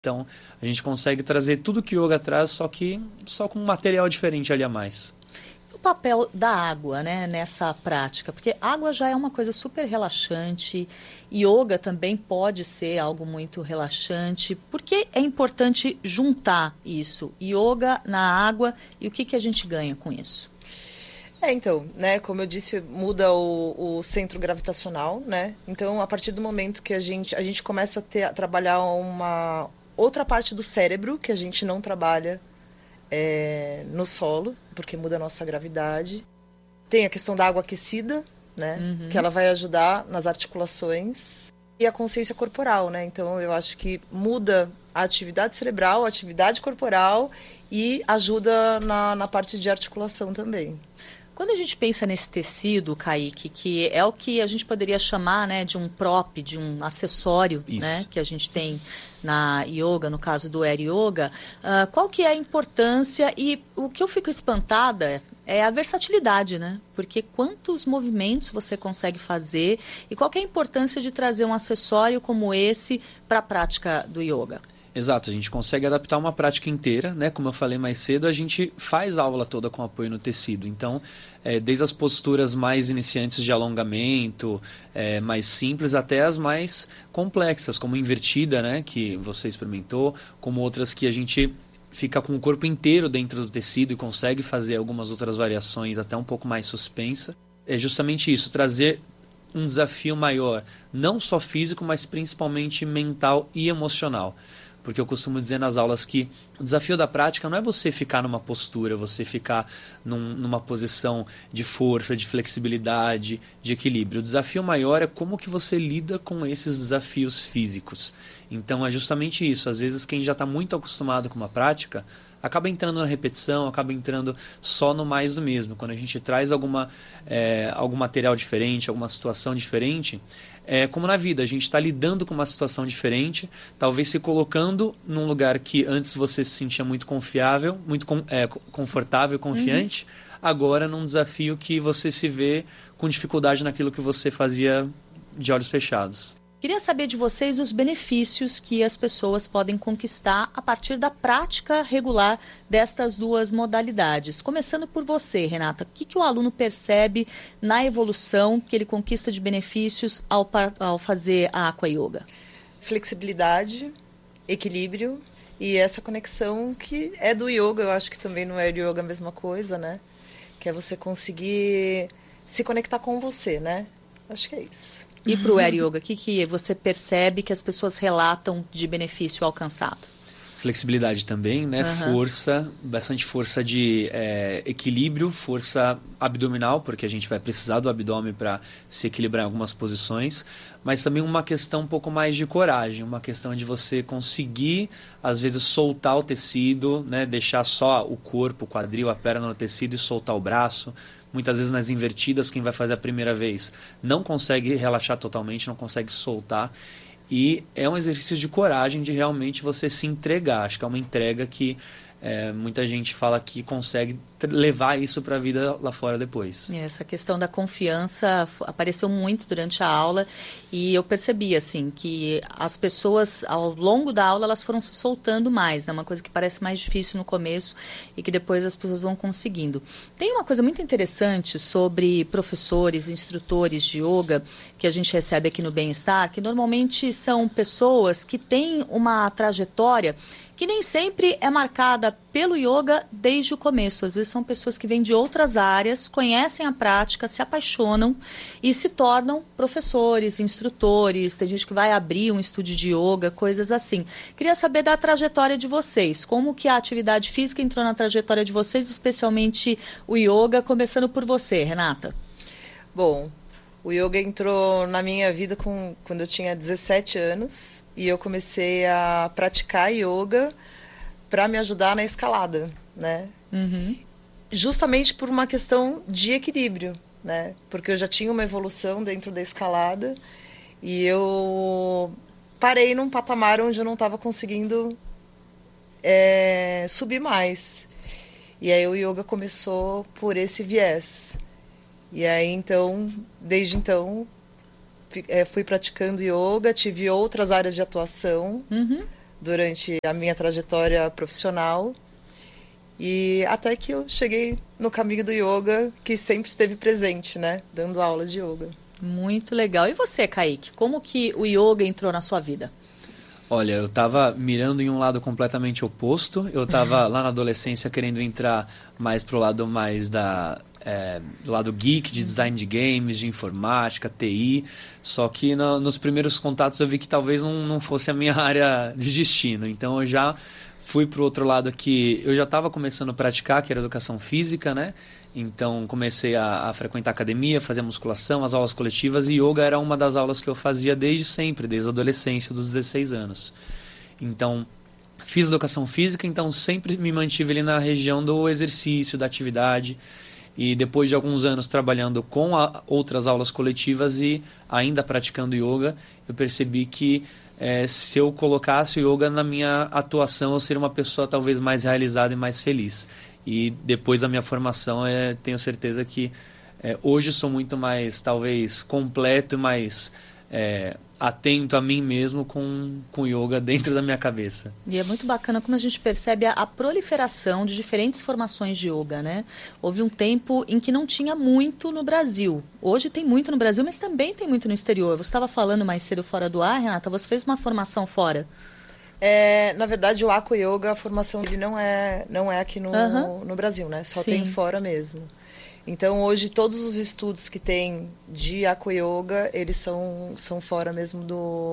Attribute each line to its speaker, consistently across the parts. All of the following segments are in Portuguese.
Speaker 1: Então, a gente consegue trazer tudo que o yoga traz, só que só com um material diferente ali a mais.
Speaker 2: O papel da água, né, nessa prática, porque água já é uma coisa super relaxante, yoga também pode ser algo muito relaxante. Por que é importante juntar isso, yoga na água, e o que a gente ganha com isso?
Speaker 3: Então, né, como eu disse, muda o centro gravitacional, né? Então, a partir do momento que a gente começa a trabalhar uma outra parte do cérebro que a gente não trabalha no solo, porque muda a nossa gravidade. Tem a questão da água aquecida, né? Que ela vai ajudar nas articulações. E a consciência corporal, né? Então, eu acho que muda a atividade cerebral, a atividade corporal e ajuda na parte de articulação também.
Speaker 2: Quando a gente pensa nesse tecido, Kaique, que é o que a gente poderia chamar, né, de um prop, de um acessório, né, que a gente tem na yoga, no caso do Air Yoga, qual que é a importância? E o que eu fico espantada é a versatilidade, né? Porque quantos movimentos você consegue fazer e qual que é a importância de trazer um acessório como esse para a prática do yoga?
Speaker 1: Exato, a gente consegue adaptar uma prática inteira, né? Como eu falei mais cedo, a gente faz a aula toda com apoio no tecido. Então, desde as posturas mais iniciantes de alongamento, mais simples, até as mais complexas, como invertida, né? Que você experimentou, como outras que a gente fica com o corpo inteiro dentro do tecido e consegue fazer algumas outras variações até um pouco mais suspensa. É justamente isso, trazer um desafio maior, não só físico, mas principalmente mental e emocional. Porque eu costumo dizer nas aulas que o desafio da prática não é você ficar numa postura, você ficar numa posição de força, de flexibilidade, de equilíbrio. O desafio maior é como que você lida com esses desafios físicos. Então é justamente isso. Às vezes quem já está muito acostumado com uma prática acaba entrando na repetição, acaba entrando só no mais do mesmo. Quando a gente traz algum material diferente, alguma situação diferente, como na vida, a gente está lidando com uma situação diferente, talvez se colocando num lugar que antes você se sentia muito confiável, muito confortável, confiante, agora num desafio que você se vê com dificuldade naquilo que você fazia de olhos fechados.
Speaker 2: Queria saber de vocês os benefícios que as pessoas podem conquistar a partir da prática regular destas duas modalidades. Começando por você, Renata, o que o aluno percebe na evolução que ele conquista de benefícios ao fazer a Aqua Yoga?
Speaker 3: Flexibilidade, equilíbrio e essa conexão que é do yoga, eu acho que também no Air Yoga é a mesma coisa, né? Que é você conseguir se conectar com você, né? Acho que é isso.
Speaker 2: E para o Air Yoga, o que você percebe que as pessoas relatam de benefício alcançado?
Speaker 1: Flexibilidade também, né? Força, bastante força de equilíbrio, força abdominal, porque a gente vai precisar do abdômen para se equilibrar em algumas posições, mas também uma questão um pouco mais de coragem, uma questão de você conseguir, às vezes, soltar o tecido, né? Deixar só o corpo, o quadril, a perna no tecido e soltar o braço. Muitas vezes nas invertidas, quem vai fazer a primeira vez não consegue relaxar totalmente, não consegue soltar. E é um exercício de coragem de realmente você se entregar. Acho que é uma entrega que muita gente fala que consegue levar isso para a vida lá fora depois.
Speaker 2: Essa questão da confiança apareceu muito durante a aula e eu percebi assim que as pessoas ao longo da aula elas foram se soltando mais, né? Uma coisa que parece mais difícil no começo e que depois as pessoas vão conseguindo. Tem uma coisa muito interessante sobre professores, instrutores de yoga que a gente recebe aqui no Bem-Estar, que normalmente são pessoas que têm uma trajetória que nem sempre é marcada pelo yoga desde o começo. Às vezes são pessoas que vêm de outras áreas, conhecem a prática, se apaixonam e se tornam professores, instrutores. Tem gente que vai abrir um estúdio de yoga, coisas assim. Queria saber da trajetória de vocês. Como que a atividade física entrou na trajetória de vocês, especialmente o yoga, começando por você, Renata?
Speaker 3: Bom, o yoga entrou na minha vida quando eu tinha 17 anos e eu comecei a praticar yoga para me ajudar na escalada, né? Justamente por uma questão de equilíbrio, né? Porque eu já tinha uma evolução dentro da escalada e eu parei num patamar onde eu não estava conseguindo subir mais. E aí o yoga começou por esse viés. E aí, então, desde então, fui praticando yoga, tive outras áreas de atuação, durante a minha trajetória profissional. E até que eu cheguei no caminho do yoga, que sempre esteve presente, né? Dando aula de yoga.
Speaker 2: Muito legal. E você, Kaique? Como que o yoga entrou na sua vida?
Speaker 1: Olha, eu estava mirando em um lado completamente oposto. Eu estava lá na adolescência querendo entrar mais pro lado mais do lado geek, de design de games, de informática, TI. Só que nos primeiros contatos eu vi que talvez não fosse a minha área de destino. Então eu já fui pro outro lado que eu já estava começando a praticar, que era educação física, né? Então comecei a frequentar academia, fazer musculação, as aulas coletivas, e yoga era uma das aulas que eu fazia desde sempre, desde a adolescência, dos 16 anos. Então fiz educação física, então sempre me mantive ali na região do exercício, da atividade. E depois de alguns anos trabalhando com outras aulas coletivas e ainda praticando yoga, eu percebi que se eu colocasse o yoga na minha atuação, eu seria uma pessoa talvez mais realizada e mais feliz. E depois da minha formação, tenho certeza que hoje sou muito mais, talvez, completo e mais atento a mim mesmo com yoga dentro da minha cabeça.
Speaker 2: E é muito bacana como a gente percebe a proliferação de diferentes formações de yoga, né? Houve um tempo em que não tinha muito no Brasil. Hoje tem muito no Brasil, mas também tem muito no exterior. Você estava falando mais cedo fora do ar, Renata, você fez uma formação fora.
Speaker 3: Na verdade, o Aqua Yoga, a formação dele não é aqui no Brasil, né? Só
Speaker 2: Sim.
Speaker 3: tem fora mesmo. Então, hoje, todos os estudos que tem de Aqua Yoga, eles são fora mesmo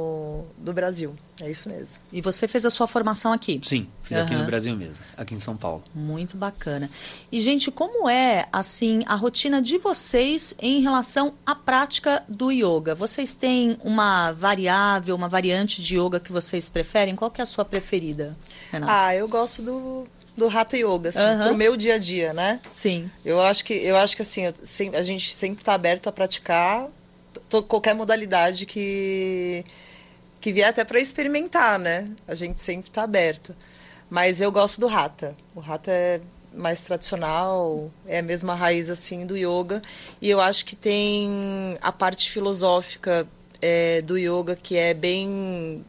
Speaker 3: do Brasil. É isso mesmo.
Speaker 2: E você fez a sua formação aqui?
Speaker 1: Sim, fiz aqui no Brasil mesmo, aqui em São Paulo.
Speaker 2: Muito bacana. E, gente, como é, assim, a rotina de vocês em relação à prática do yoga? Vocês têm uma variante de yoga que vocês preferem? Qual que é a sua preferida, Renata?
Speaker 3: Eu gosto do Hatha Yoga, assim, pro meu dia a dia, né?
Speaker 2: Sim.
Speaker 3: Eu acho que assim, a gente sempre está aberto a praticar qualquer modalidade que vier até para experimentar, né? A gente sempre está aberto. Mas eu gosto do Hatha. O Hatha é mais tradicional, é a mesma raiz assim do yoga. E eu acho que tem a parte filosófica do yoga que é bem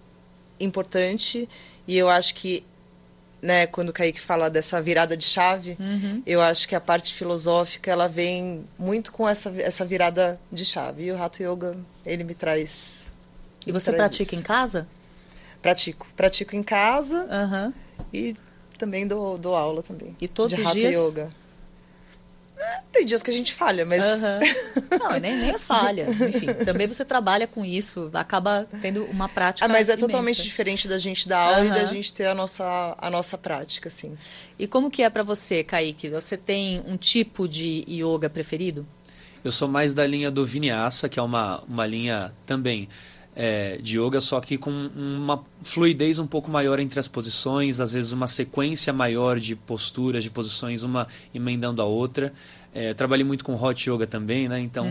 Speaker 3: importante. E eu acho que, né, quando o Kaique fala dessa virada de chave, eu acho que a parte filosófica ela vem muito com essa virada de chave. E o Hatha Yoga, ele me traz.
Speaker 2: E você pratica em casa?
Speaker 3: Pratico em casa e também dou aula também.
Speaker 2: E todos
Speaker 3: de
Speaker 2: os
Speaker 3: Hatha
Speaker 2: dias?
Speaker 3: Yoga. Tem dias que a gente falha, mas...
Speaker 2: Não, nem é falha. Enfim, também você trabalha com isso, acaba tendo uma prática
Speaker 3: mas é
Speaker 2: imensa.
Speaker 3: totalmente diferente da gente dar aula e da gente ter a nossa prática, assim.
Speaker 2: E como que é para você, Kaique? Você tem um tipo de yoga preferido?
Speaker 1: Eu sou mais da linha do Vinyasa, que é uma linha também de yoga, só que com uma fluidez um pouco maior entre as posições, às vezes uma sequência maior de posturas, de posições, uma emendando a outra. Trabalhei muito com Hot Yoga também, né? Então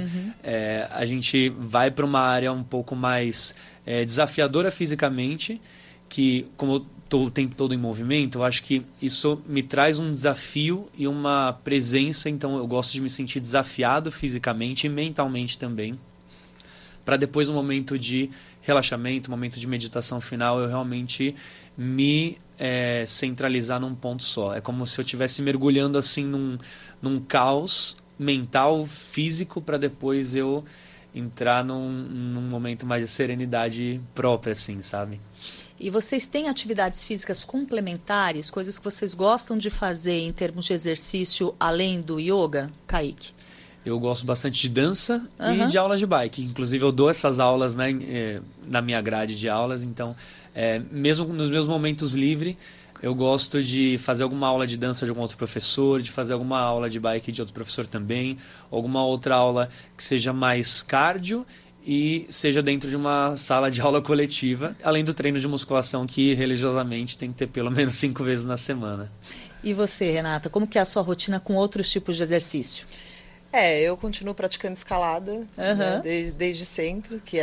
Speaker 1: a gente vai para uma área um pouco mais desafiadora fisicamente, que como eu estou o tempo todo em movimento, eu acho que isso me traz um desafio e uma presença, então eu gosto de me sentir desafiado fisicamente e mentalmente também, para depois, no momento de relaxamento, momento de meditação final, eu realmente me centralizar num ponto só. É como se eu estivesse mergulhando assim num caos mental, físico, para depois eu entrar num momento mais de serenidade própria, assim, sabe?
Speaker 2: E vocês têm atividades físicas complementares, coisas que vocês gostam de fazer em termos de exercício, além do yoga, Kaique?
Speaker 1: Eu gosto bastante de dança e de aulas de bike. Inclusive, eu dou essas aulas, né, na minha grade de aulas. Então, mesmo nos meus momentos livres, eu gosto de fazer alguma aula de dança de algum outro professor, de fazer alguma aula de bike de outro professor também, alguma outra aula que seja mais cardio e seja dentro de uma sala de aula coletiva, além do treino de musculação que religiosamente tem que ter pelo menos 5 vezes na semana.
Speaker 2: E você, Renata, como que é a sua rotina com outros tipos de exercício?
Speaker 3: Eu continuo praticando escalada, né, desde sempre, que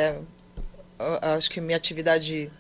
Speaker 3: acho que minha atividade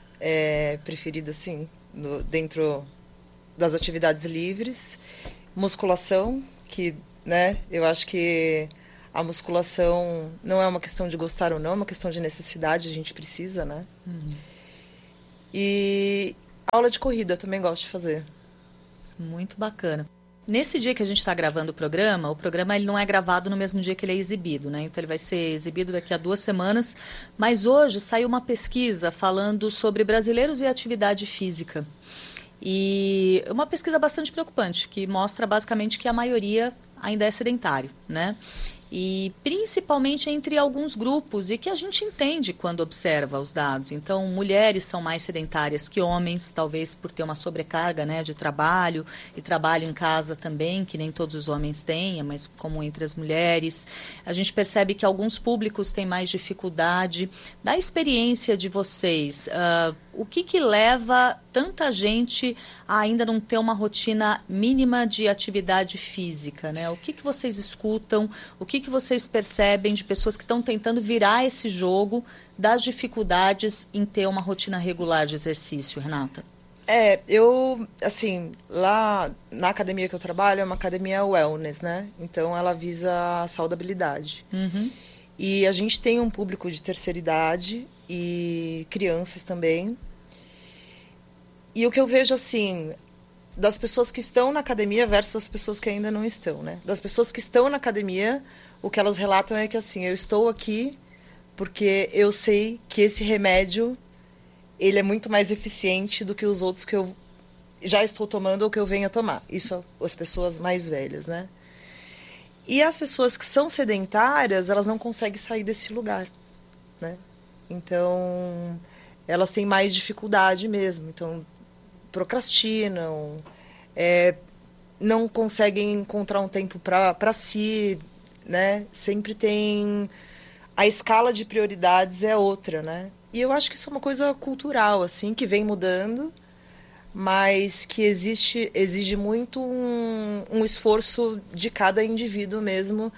Speaker 3: preferida, assim, dentro das atividades livres. Musculação, que, né, eu acho que a musculação não é uma questão de gostar ou não, é uma questão de necessidade, a gente precisa, né? E aula de corrida também gosto de fazer.
Speaker 2: Muito bacana. Nesse dia que a gente está gravando o programa ele não é gravado no mesmo dia que ele é exibido, né? Então ele vai ser exibido daqui a 2 semanas. Mas hoje saiu uma pesquisa falando sobre brasileiros e atividade física. E uma pesquisa bastante preocupante, que mostra basicamente que a maioria ainda é sedentário, né? E principalmente entre alguns grupos, e que a gente entende quando observa os dados. Então, mulheres são mais sedentárias que homens, talvez por ter uma sobrecarga, né, de trabalho, e trabalho em casa também, que nem todos os homens têm, mas como entre as mulheres. A gente percebe que alguns públicos têm mais dificuldade. Da experiência de vocês, o que leva tanta gente a ainda não ter uma rotina mínima de atividade física, né? O que vocês escutam, o que vocês percebem de pessoas que estão tentando virar esse jogo das dificuldades em ter uma rotina regular de exercício, Renata?
Speaker 3: Eu, assim, lá na academia que eu trabalho, é uma academia wellness, né? Então, ela visa a saudabilidade.
Speaker 2: Uhum.
Speaker 3: E a gente tem um público de terceira idade e crianças também. E o que eu vejo, assim, das pessoas que estão na academia versus as pessoas que ainda não estão, né? Das pessoas que estão na academia, o que elas relatam é que, assim, eu estou aqui porque eu sei que esse remédio, ele é muito mais eficiente do que os outros que eu já estou tomando ou que eu venho a tomar. Isso as pessoas mais velhas, né? E as pessoas que são sedentárias, elas não conseguem sair desse lugar, né? Então, elas têm mais dificuldade mesmo. Então, procrastinam, não conseguem encontrar um tempo para si, né? Sempre tem... A escala de prioridades é outra, né? E eu acho que isso é uma coisa cultural, assim, que vem mudando, mas que exige muito um esforço de cada indivíduo mesmo,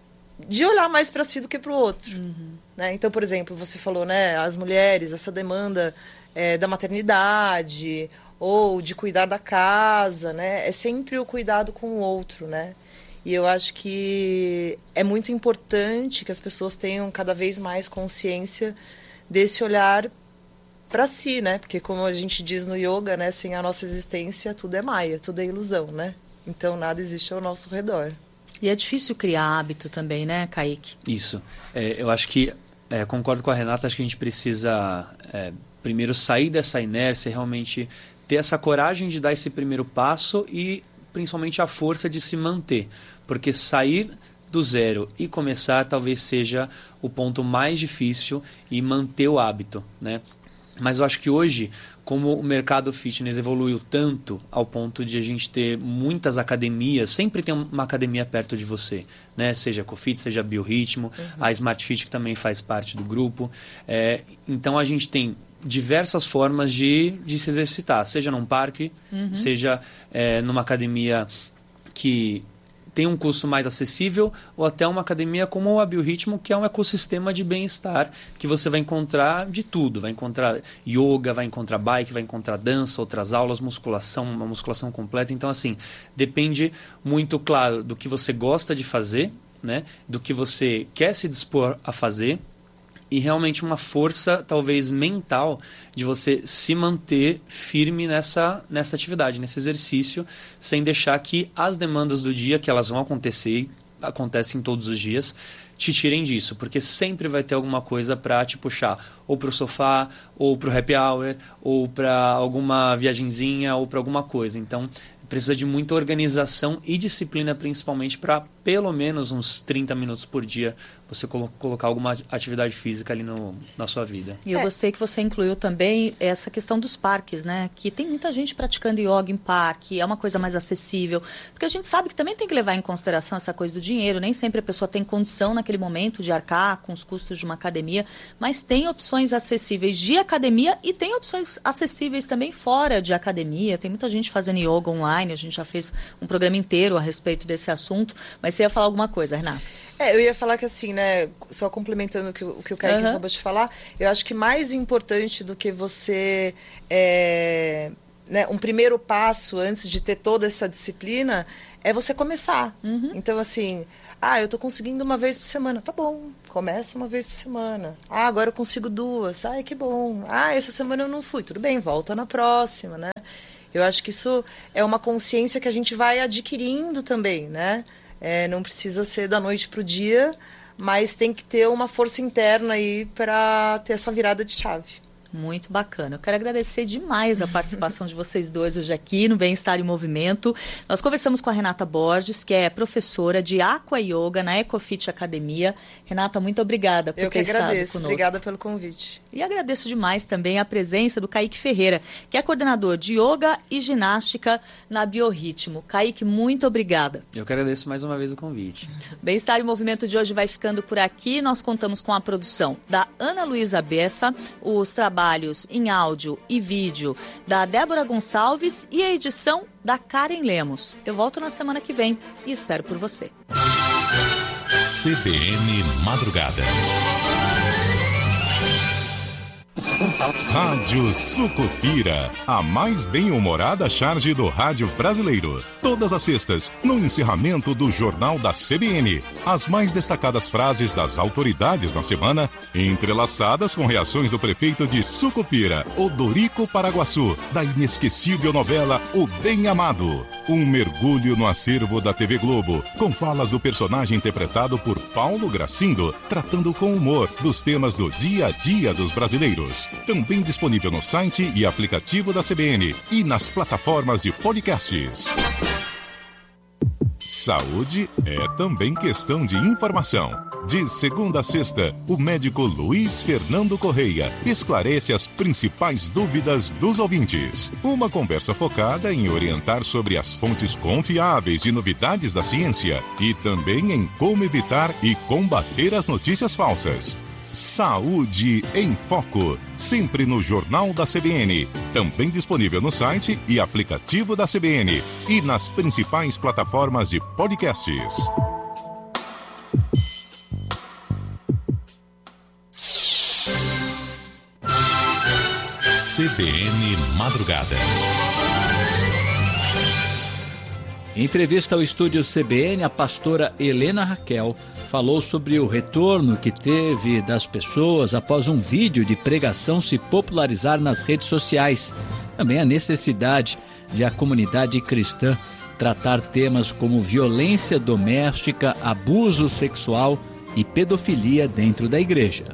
Speaker 3: de olhar mais para si do que para o outro.
Speaker 2: Uhum.
Speaker 3: Né? Então, por exemplo, você falou, né, as mulheres, essa demanda da maternidade ou de cuidar da casa, né? É sempre o cuidado com o outro, né? E eu acho que é muito importante que as pessoas tenham cada vez mais consciência desse olhar para si, né? Porque como a gente diz no yoga, né, sem a nossa existência tudo é maia, tudo é ilusão, né? Então nada existe ao nosso redor.
Speaker 2: E é difícil criar hábito também, né, Kaique?
Speaker 1: Isso. Eu acho que, concordo com a Renata, acho que a gente precisa primeiro sair dessa inércia e realmente ter essa coragem de dar esse primeiro passo e principalmente a força de se manter. Porque sair do zero e começar talvez seja o ponto mais difícil e manter o hábito, né? Mas eu acho que hoje, como o mercado fitness evoluiu tanto ao ponto de a gente ter muitas academias, sempre tem uma academia perto de você, né? Seja a Cofit, seja a Biorritmo, a Smart Fit que também faz parte do grupo. Então a gente tem diversas formas de se exercitar, seja num parque, seja numa academia que tem um custo mais acessível, ou até uma academia como a Biorritmo, que é um ecossistema de bem-estar, que você vai encontrar de tudo. Vai encontrar yoga, vai encontrar bike, vai encontrar dança, outras aulas, musculação, uma musculação completa. Então, assim, depende muito, claro, do que você gosta de fazer, né? Do que você quer se dispor a fazer, e realmente uma força, talvez, mental de você se manter firme nessa atividade, nesse exercício, sem deixar que as demandas do dia, que elas vão acontecer, acontecem todos os dias, te tirem disso. Porque sempre vai ter alguma coisa para te puxar, ou para o sofá, ou para o happy hour, ou para alguma viagenzinha, ou para alguma coisa. Então, precisa de muita organização e disciplina, principalmente, para pelo menos uns 30 minutos por dia você colocar alguma atividade física ali na sua vida.
Speaker 2: E eu gostei que você incluiu também essa questão dos parques, né? Que tem muita gente praticando yoga em parque, é uma coisa mais acessível. Porque a gente sabe que também tem que levar em consideração essa coisa do dinheiro. Nem sempre a pessoa tem condição naquele momento de arcar com os custos de uma academia, mas tem opções acessíveis de academia e tem opções acessíveis também fora de academia. Tem muita gente fazendo yoga online, a gente já fez um programa inteiro a respeito desse assunto, mas você ia falar alguma coisa, Renata?
Speaker 3: Eu ia falar que assim, né, só complementando o que o Kaique acabou de falar, eu acho que mais importante do que você né, um primeiro passo antes de ter toda essa disciplina é você começar. Então, assim, eu tô conseguindo uma vez por semana. Tá bom, começa uma vez por semana. Agora eu consigo 2. Ai, que bom. Essa semana eu não fui. Tudo bem, volta na próxima, né? Eu acho que isso é uma consciência que a gente vai adquirindo também, né? Não precisa ser da noite pro dia, mas tem que ter uma força interna aí para ter essa virada de chave.
Speaker 2: Muito bacana. Eu quero agradecer demais a participação de vocês dois hoje aqui no Bem-Estar em Movimento. Nós conversamos com a Renata Borges, que é professora de Aqua Yoga na Ecofit Academia. Renata, muito obrigada por ter estado conosco. Eu que agradeço.
Speaker 3: Obrigada pelo convite.
Speaker 2: E agradeço demais também a presença do Kaique Ferreira, que é coordenador de Yoga e Ginástica na Biorritmo. Kaique, muito obrigada.
Speaker 1: Eu que agradeço mais uma vez o convite.
Speaker 2: Bem-Estar em Movimento de hoje vai ficando por aqui. Nós contamos com a produção da Ana Luísa Bessa, os trabalhos em áudio e vídeo da Débora Gonçalves e a edição da Karen Lemos. Eu volto na semana que vem e espero por você.
Speaker 4: CBN Madrugada. Rádio Sucupira, a mais bem-humorada charge do rádio brasileiro. Todas as sextas, no encerramento do Jornal da CBN. As mais destacadas frases das autoridades na semana, entrelaçadas com reações do prefeito de Sucupira, Odorico Paraguaçu, da inesquecível novela O Bem Amado. Um mergulho no acervo da TV Globo, com falas do personagem interpretado por Paulo Gracindo, tratando com humor dos temas do dia a dia dos brasileiros. Também disponível no site e aplicativo da CBN e nas plataformas de podcasts. Saúde é também questão de informação. De segunda a sexta, o médico Luiz Fernando Correia esclarece as principais dúvidas dos ouvintes. Uma conversa focada em orientar sobre as fontes confiáveis de novidades da ciência e também em como evitar e combater as notícias falsas. Saúde em Foco, sempre no Jornal da CBN, também disponível no site e aplicativo da CBN e nas principais plataformas de podcasts. CBN Madrugada.
Speaker 5: Em entrevista ao estúdio CBN, a pastora Helena Raquel falou sobre o retorno que teve das pessoas após um vídeo de pregação se popularizar nas redes sociais. Também a necessidade de a comunidade cristã tratar temas como violência doméstica, abuso sexual e pedofilia dentro da igreja.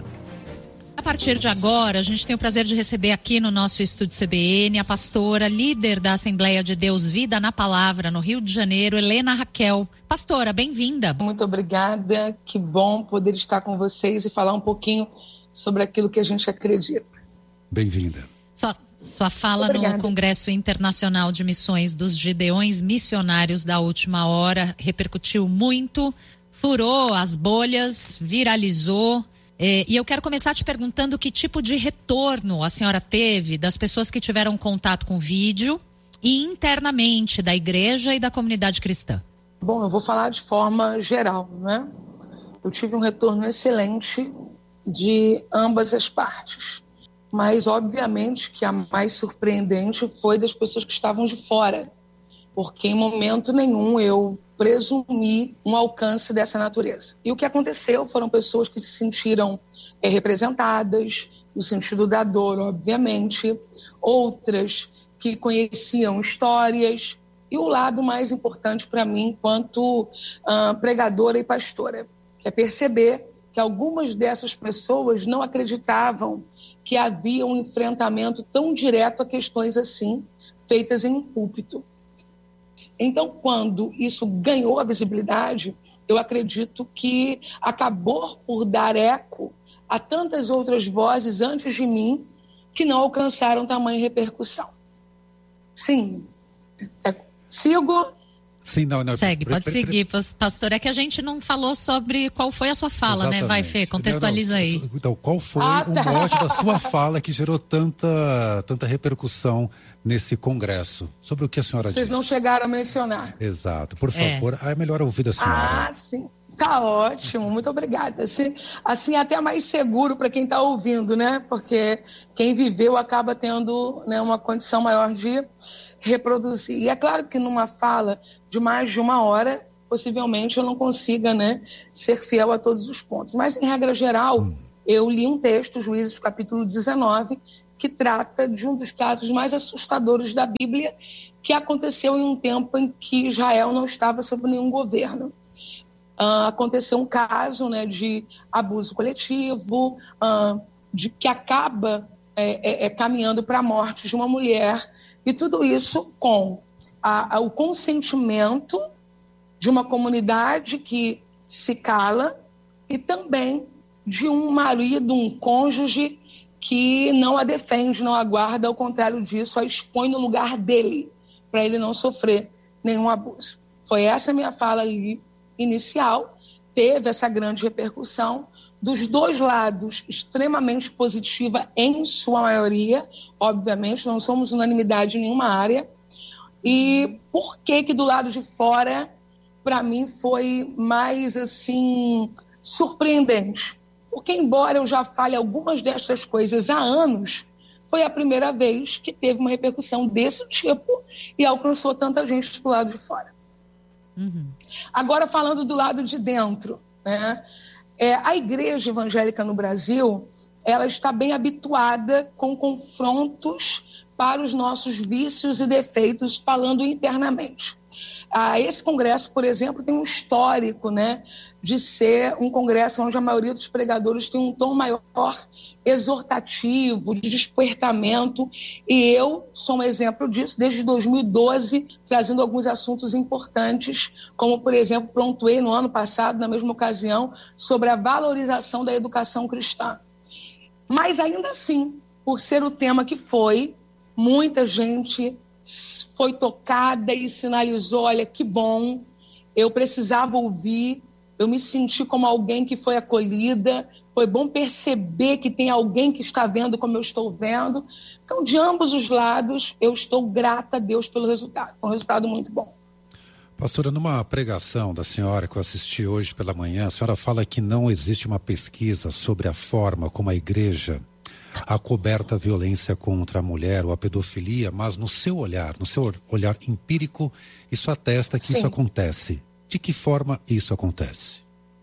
Speaker 6: A partir de agora, a gente tem o prazer de receber aqui no nosso estúdio CBN a pastora, líder da Assembleia de Deus Vida na Palavra, no Rio de Janeiro, Helena Raquel. Pastora, bem-vinda.
Speaker 7: Muito obrigada, que bom poder estar com vocês e falar um pouquinho sobre aquilo que a gente acredita.
Speaker 8: Bem-vinda.
Speaker 6: Sua fala no Congresso Internacional de Missões dos Gideões Missionários da última hora repercutiu muito, furou as bolhas, viralizou. E eu quero começar te perguntando que tipo de retorno a senhora teve das pessoas que tiveram contato com o vídeo e internamente da igreja e da comunidade cristã.
Speaker 7: Bom, eu vou falar de forma geral, né? Eu tive um retorno excelente de ambas as partes. Mas, obviamente, que a mais surpreendente foi das pessoas que estavam de fora. Porque em momento nenhum eu presumi um alcance dessa natureza. E o que aconteceu foram pessoas que se sentiram representadas, no sentido da dor, obviamente, outras que conheciam histórias, e o lado mais importante para mim, enquanto pregadora e pastora, que é perceber que algumas dessas pessoas não acreditavam que havia um enfrentamento tão direto a questões assim, feitas em um púlpito. Então, quando isso ganhou a visibilidade, eu acredito que acabou por dar eco a tantas outras vozes antes de mim que não alcançaram tamanha repercussão. Sim. Sigo?
Speaker 8: Sim, não.
Speaker 6: Segue, pode seguir, pastor. É que a gente não falou sobre qual foi a sua fala, exatamente, né? Vai, Fê, contextualiza aí.
Speaker 8: Então, qual foi o mote da sua fala que gerou tanta repercussão nesse congresso? Sobre o que a senhora disse?
Speaker 7: Vocês não chegaram a mencionar.
Speaker 8: Exato. Por favor, é melhor ouvir da senhora.
Speaker 7: Sim. Tá ótimo, muito obrigada. Assim até mais seguro para quem está ouvindo, né? Porque quem viveu acaba tendo, né, uma condição maior de reproduzir. E é claro que numa fala de mais de 1 hora, possivelmente eu não consiga, né, ser fiel a todos os pontos. Mas, em regra geral, eu li um texto, Juízes capítulo 19, que trata de um dos casos mais assustadores da Bíblia, que aconteceu em um tempo em que Israel não estava sob nenhum governo. Aconteceu um caso, né, de abuso coletivo, de que acaba caminhando para a morte de uma mulher, e tudo isso com o consentimento de uma comunidade que se cala e também de um marido, um cônjuge que não a defende, não a guarda, ao contrário disso, a expõe no lugar dele, para ele não sofrer nenhum abuso. Foi essa minha fala ali inicial, teve essa grande repercussão, dos dois lados, extremamente positiva em sua maioria, obviamente, não somos unanimidade em nenhuma área. E por que do lado de fora, para mim, foi mais, assim, surpreendente? Porque, embora eu já fale algumas destas coisas há anos, foi a primeira vez que teve uma repercussão desse tipo e alcançou tanta gente do lado de fora. Agora, falando do lado de dentro, né? A igreja evangélica no Brasil, ela está bem habituada com confrontos para os nossos vícios e defeitos, falando internamente. Esse congresso, por exemplo, tem um histórico, né, de ser um congresso onde a maioria dos pregadores tem um tom maior exortativo, de despertamento, e eu sou um exemplo disso desde 2012, trazendo alguns assuntos importantes, como, por exemplo, pontuei no ano passado, na mesma ocasião, sobre a valorização da educação cristã. Mas ainda assim, por ser o tema que foi, muita gente foi tocada e sinalizou, olha, que bom, eu precisava ouvir, eu me senti como alguém que foi acolhida, foi bom perceber que tem alguém que está vendo como eu estou vendo. Então, de ambos os lados, eu estou grata a Deus pelo resultado. Foi um resultado muito bom.
Speaker 8: Pastora, numa pregação da senhora que eu assisti hoje pela manhã, a senhora fala que não existe uma pesquisa sobre a forma como a igreja acoberta a violência contra a mulher ou a pedofilia, mas no seu olhar empírico, isso atesta que isso acontece. De que forma isso acontece?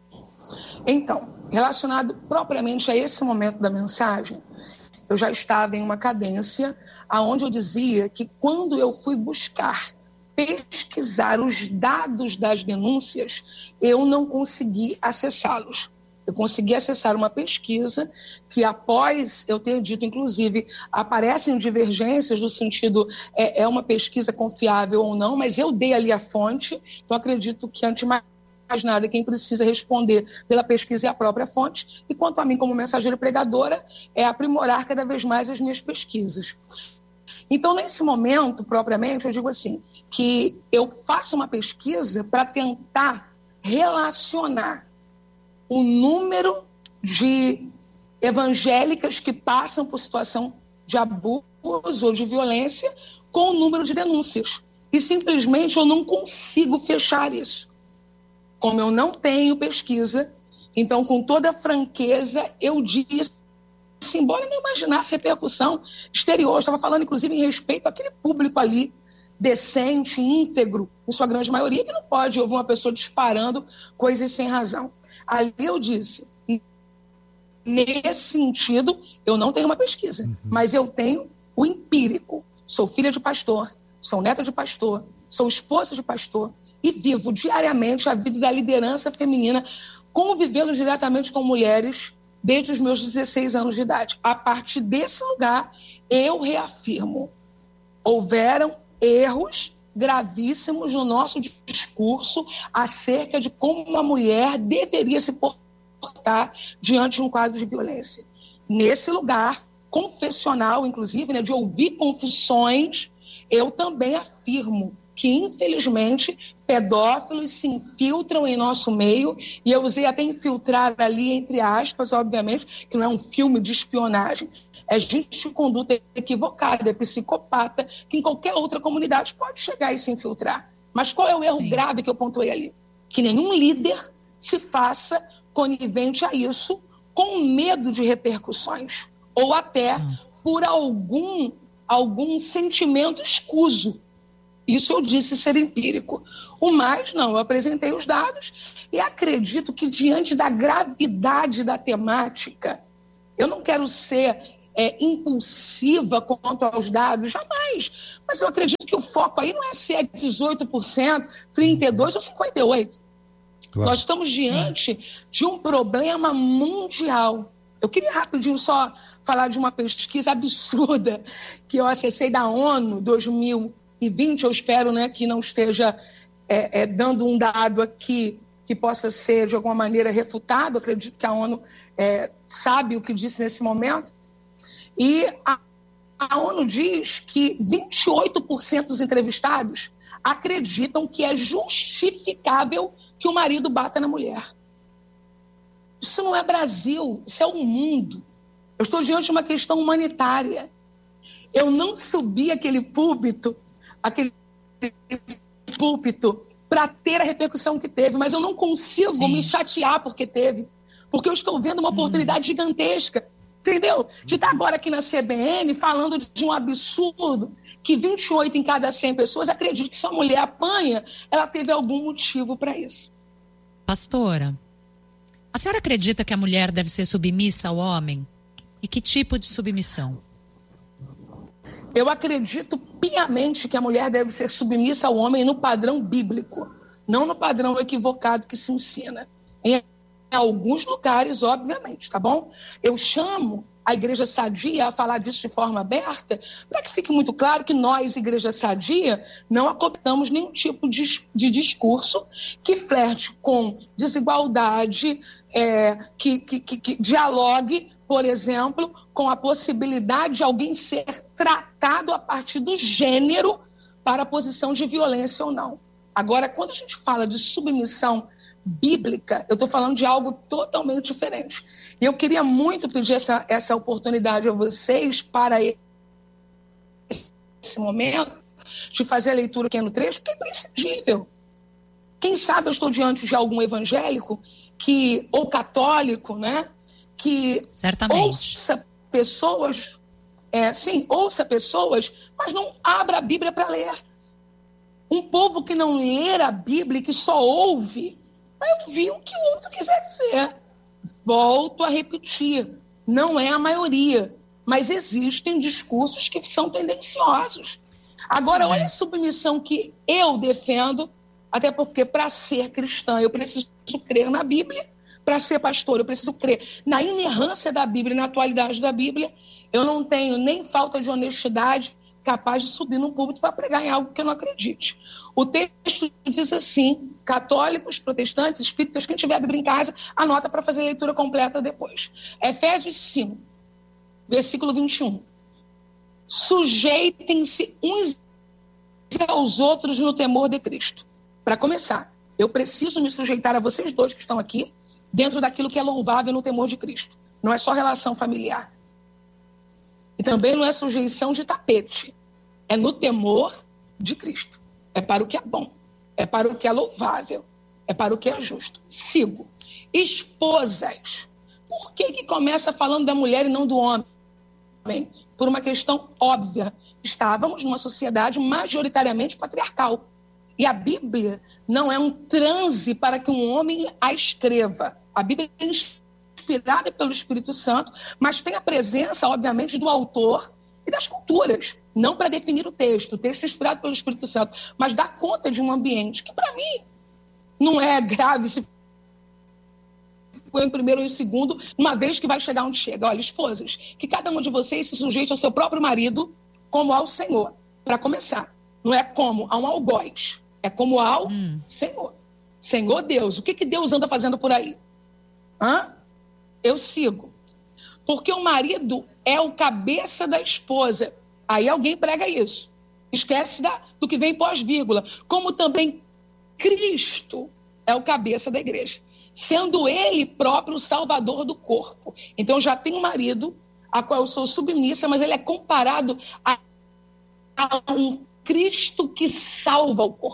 Speaker 7: Então, relacionado propriamente a esse momento da mensagem, eu já estava em uma cadência onde eu dizia que quando eu fui buscar pesquisar os dados das denúncias, eu não consegui acessá-los. Eu consegui acessar uma pesquisa que, após eu ter dito, inclusive, aparecem divergências no sentido, é uma pesquisa confiável ou não, mas eu dei ali a fonte, então acredito que, antes de mais nada, quem precisa responder pela pesquisa é a própria fonte, e quanto a mim, como mensageira pregadora, é aprimorar cada vez mais as minhas pesquisas. Então, nesse momento, propriamente, eu digo assim, que eu faço uma pesquisa para tentar relacionar o número de evangélicas que passam por situação de abuso ou de violência com o número de denúncias. E simplesmente eu não consigo fechar isso. Como eu não tenho pesquisa, então, com toda franqueza, eu disse, embora não imaginasse repercussão exterior, eu estava falando, inclusive, em respeito àquele público ali, decente, íntegro, em sua grande maioria, que não pode ouvir uma pessoa disparando coisas sem razão. Aí eu disse, nesse sentido, eu não tenho uma pesquisa, mas eu tenho o empírico. Sou filha de pastor, sou neta de pastor, sou esposa de pastor e vivo diariamente a vida da liderança feminina, convivendo diretamente com mulheres desde os meus 16 anos de idade. A partir desse lugar, eu reafirmo, houveram erros gravíssimos no nosso discurso acerca de como uma mulher deveria se portar diante de um quadro de violência. Nesse lugar confessional, inclusive, né, de ouvir confissões, eu também afirmo que, infelizmente, pedófilos se infiltram em nosso meio, e eu usei até infiltrar ali, entre aspas, obviamente, que não é um filme de espionagem, é gente de conduta equivocada, é psicopata, que em qualquer outra comunidade pode chegar e se infiltrar. Mas qual é o erro grave que eu pontuei ali? Que nenhum líder se faça conivente a isso, com medo de repercussões, ou até por algum sentimento escuso. Isso eu disse ser empírico. O mais, não, eu apresentei os dados e acredito que, diante da gravidade da temática, eu não quero ser impulsiva quanto aos dados, jamais. Mas eu acredito que o foco aí não é se é 18%, 32% ou 58%. Claro. Nós estamos diante de um problema mundial. Eu queria rapidinho só falar de uma pesquisa absurda que eu acessei da ONU 2020. Eu espero, né, que não esteja dando um dado aqui que possa ser de alguma maneira refutado. Eu acredito que a ONU sabe o que disse nesse momento. E a ONU diz que 28% dos entrevistados acreditam que é justificável que o marido bata na mulher. Isso não é Brasil, isso é o mundo. Eu estou diante de uma questão humanitária. Eu não subi aquele púlpito para ter a repercussão que teve, mas eu não consigo me chatear porque teve, porque eu estou vendo uma oportunidade gigantesca, entendeu? De estar agora aqui na CBN falando de um absurdo que 28 em cada 100 pessoas acreditam que se a mulher apanha, ela teve algum motivo para isso.
Speaker 6: Pastora, a senhora acredita que a mulher deve ser submissa ao homem? E que tipo de submissão?
Speaker 7: Eu acredito piamente que a mulher deve ser submissa ao homem no padrão bíblico, não no padrão equivocado que se ensina. Em alguns lugares, obviamente, tá bom? Eu chamo a Igreja Sadia a falar disso de forma aberta, para que fique muito claro que nós, Igreja Sadia, não acobertamos nenhum tipo de discurso que flerte com desigualdade, que dialogue, por exemplo, com a possibilidade de alguém ser tratado a partir do gênero para a posição de violência ou não. Agora, quando a gente fala de submissão bíblica, eu estou falando de algo totalmente diferente. E eu queria muito pedir essa oportunidade a vocês para esse momento de fazer a leitura aqui no trecho, porque é imprescindível. Quem sabe eu estou diante de algum evangélico ou católico, né, que ouça pessoas, mas não abra a Bíblia para ler. Um povo que não lê a Bíblia, que só ouve, vai ouvir o que o outro quiser dizer. Volto a repetir, não é a maioria, mas existem discursos que são tendenciosos. Agora, olha a submissão que eu defendo, até porque para ser cristã eu preciso crer na Bíblia, para ser pastor eu preciso crer na inerrância da Bíblia e na atualidade da Bíblia. Eu não tenho nem falta de honestidade capaz de subir num púlpito para pregar em algo que eu não acredite. O texto diz assim: católicos, protestantes, espíritas, quem tiver a Bíblia em casa, anota para fazer a leitura completa depois. Efésios 5, versículo 21. Sujeitem-se uns aos outros no temor de Cristo. Para começar, eu preciso me sujeitar a vocês dois que estão aqui, dentro daquilo que é louvável no temor de Cristo. Não é só relação familiar. E também não é sujeição de tapete. É no temor de Cristo. É para o que é bom. É para o que é louvável. É para o que é justo. Sigo. Esposas. Por que começa falando da mulher e não do homem? Por uma questão óbvia. Estávamos numa sociedade majoritariamente patriarcal. E a Bíblia não é um transe para que um homem a escreva. A Bíblia é inspirada pelo Espírito Santo, mas tem a presença, obviamente, do autor e das culturas. Não para definir o texto é inspirado pelo Espírito Santo, mas dá conta de um ambiente que, para mim, não é grave se for em primeiro ou em segundo, uma vez que vai chegar onde chega. Olha, esposas, que cada um de vocês se sujeite ao seu próprio marido como ao Senhor. Para começar, não é como a um algoz, é como ao Senhor. Senhor Deus, o que Deus anda fazendo por aí? Eu sigo. Porque o marido é o cabeça da esposa. Aí alguém prega isso. Esquece do que vem pós-vírgula. Como também Cristo é o cabeça da igreja. Sendo ele próprio o salvador do corpo. Então já tem um marido a qual eu sou submissa, mas ele é comparado a um Cristo que salva o corpo.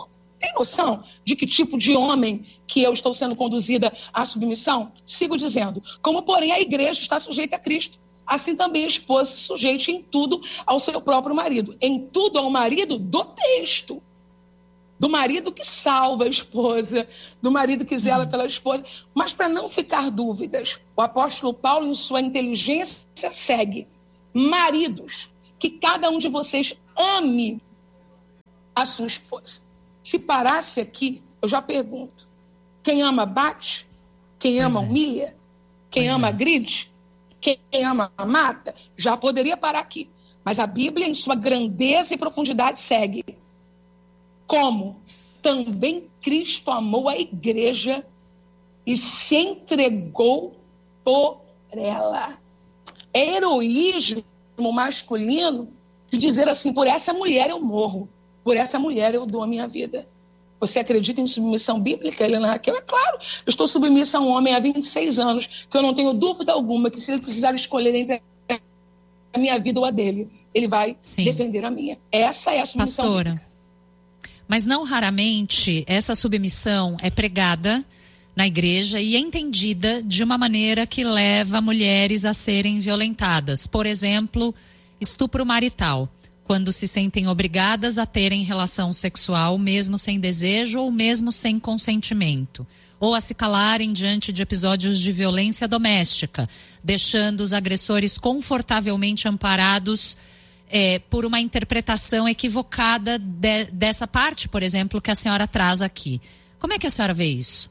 Speaker 7: tem noção de que tipo de homem que eu estou sendo conduzida à submissão? Sigo dizendo, como porém a igreja está sujeita a Cristo, assim também a esposa se sujeite em tudo ao seu próprio marido. Em tudo ao marido do texto. Do marido que salva a esposa, do marido que zela pela esposa. Mas para não ficar dúvidas, o apóstolo Paulo, em sua inteligência, segue. Maridos, que cada um de vocês ame a sua esposa. Se parasse aqui, eu já pergunto, quem ama bate? Quem ama humilha? Quem ama agride? Quem ama mata? Já poderia parar aqui. Mas a Bíblia, em sua grandeza e profundidade, segue. Como também Cristo amou a igreja e se entregou por ela. É heroísmo masculino de dizer assim, por essa mulher eu morro, por essa mulher eu dou a minha vida. Você acredita em submissão bíblica, Helena Raquel? É claro, eu estou submissa a um homem há 26 anos, que eu não tenho dúvida alguma que se ele precisar escolher entre a minha vida ou a dele, ele vai defender a minha. Essa é a submissão bíblica.
Speaker 6: Mas não raramente essa submissão é pregada na igreja e é entendida de uma maneira que leva mulheres a serem violentadas. Por exemplo, estupro marital, quando se sentem obrigadas a terem relação sexual mesmo sem desejo ou mesmo sem consentimento. Ou a se calarem diante de episódios de violência doméstica, deixando os agressores confortavelmente amparados por uma interpretação equivocada dessa parte, por exemplo, que a senhora traz aqui. Como é que a senhora vê isso?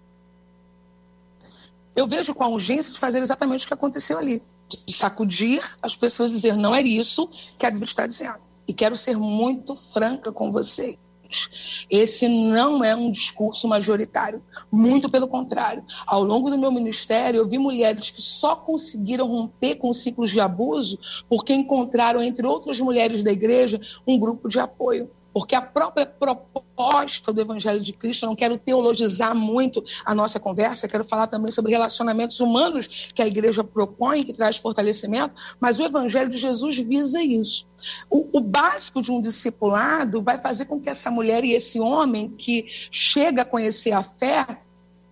Speaker 7: Eu vejo com a urgência de fazer exatamente o que aconteceu ali. De sacudir as pessoas e dizer, não é isso que a Bíblia está dizendo. E quero ser muito franca com vocês. Esse não é um discurso majoritário. Muito pelo contrário. Ao longo do meu ministério, eu vi mulheres que só conseguiram romper com ciclos de abuso porque encontraram, entre outras mulheres da igreja, um grupo de apoio. Porque a própria proposta do Evangelho de Cristo, eu não quero teologizar muito a nossa conversa, quero falar também sobre relacionamentos humanos que a igreja propõe, que traz fortalecimento, mas o Evangelho de Jesus visa isso. O básico de um discipulado vai fazer com que essa mulher e esse homem que chega a conhecer a fé,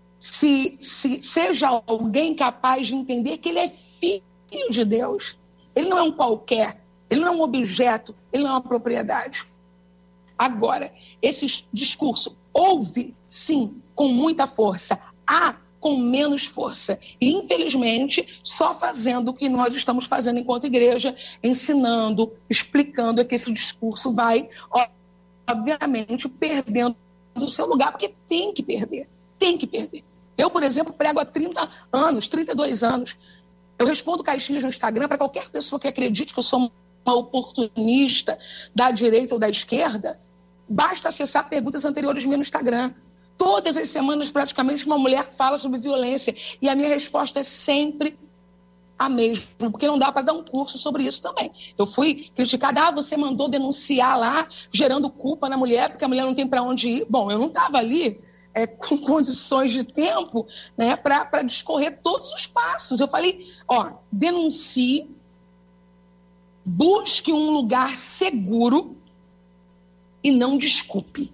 Speaker 7: seja alguém capaz de entender que ele é filho de Deus. Ele não é um qualquer, ele não é um objeto, ele não é uma propriedade. Agora, esse discurso houve, sim, com muita força, há com menos força. E, infelizmente, só fazendo o que nós estamos fazendo enquanto igreja, ensinando, explicando, é que esse discurso vai, obviamente, perdendo o seu lugar, porque tem que perder, tem que perder. Eu, por exemplo, prego há 30 anos, 32 anos. Eu respondo caixinhas no Instagram para qualquer pessoa que acredite que eu sou uma oportunista da direita ou da esquerda. Basta acessar perguntas anteriores minhas no Instagram. Todas as semanas, praticamente, uma mulher fala sobre violência. E a minha resposta é sempre a mesma, porque não dá para dar um curso sobre isso também. Eu fui criticada, você mandou denunciar lá, gerando culpa na mulher, porque a mulher não tem para onde ir. Bom, eu não estava ali com condições de tempo, né, para discorrer todos os passos. Eu falei, denuncie, busque um lugar seguro, e não desculpe.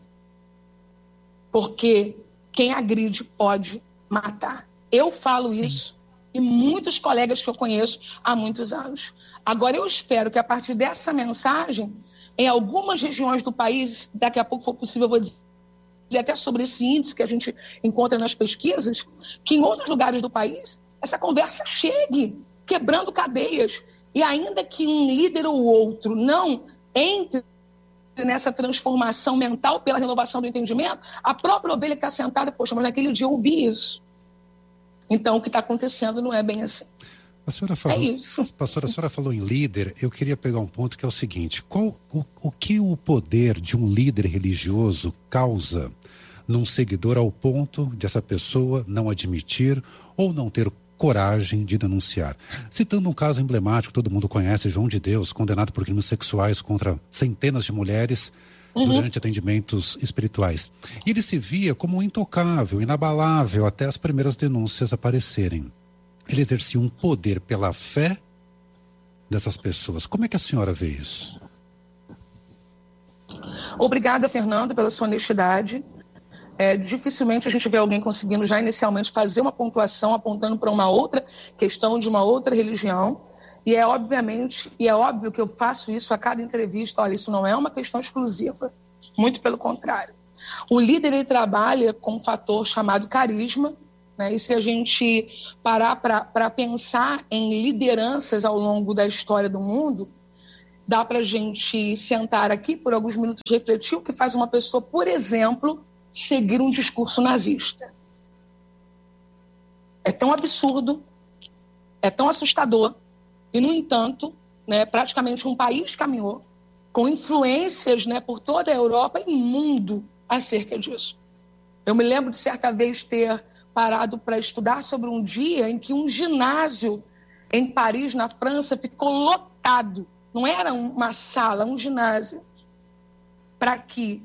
Speaker 7: Porque quem agride pode matar. Eu falo isso e muitos colegas que eu conheço há muitos anos. Agora, eu espero que a partir dessa mensagem, em algumas regiões do país, daqui a pouco for possível, eu vou dizer até sobre esse índice que a gente encontra nas pesquisas, que em outros lugares do país, essa conversa chegue, quebrando cadeias. E ainda que um líder ou outro não entre nessa transformação mental pela renovação do entendimento, a própria ovelha que está sentada, poxa, mas naquele dia eu ouvi isso. Então, o que está acontecendo não é bem assim.
Speaker 8: A senhora falou, pastora, a senhora falou em líder, eu queria pegar um ponto que é o seguinte, o que o poder de um líder religioso causa num seguidor ao ponto de essa pessoa não admitir ou não ter coragem de denunciar? Citando um caso emblemático, todo mundo conhece, João de Deus, condenado por crimes sexuais contra centenas de mulheres durante atendimentos espirituais. E ele se via como intocável, inabalável, até as primeiras denúncias aparecerem. Ele exercia um poder pela fé dessas pessoas. Como é que a senhora vê isso?
Speaker 7: Obrigada, Fernando, pela sua honestidade. Dificilmente a gente vê alguém conseguindo já inicialmente fazer uma pontuação apontando para uma outra questão de uma outra religião. E é óbvio que eu faço isso a cada entrevista. Olha, isso não é uma questão exclusiva, muito pelo contrário. O líder, ele trabalha com um fator chamado carisma, né? E se a gente parar para pensar em lideranças ao longo da história do mundo, dá para a gente sentar aqui por alguns minutos e refletir o que faz uma pessoa, por exemplo, seguir um discurso nazista. É tão absurdo, é tão assustador, e, no entanto, né, praticamente um país caminhou com influências, né, por toda a Europa e mundo acerca disso. Eu me lembro de certa vez ter parado para estudar sobre um dia em que um ginásio em Paris, na França, ficou lotado. Não era uma sala, um ginásio, para que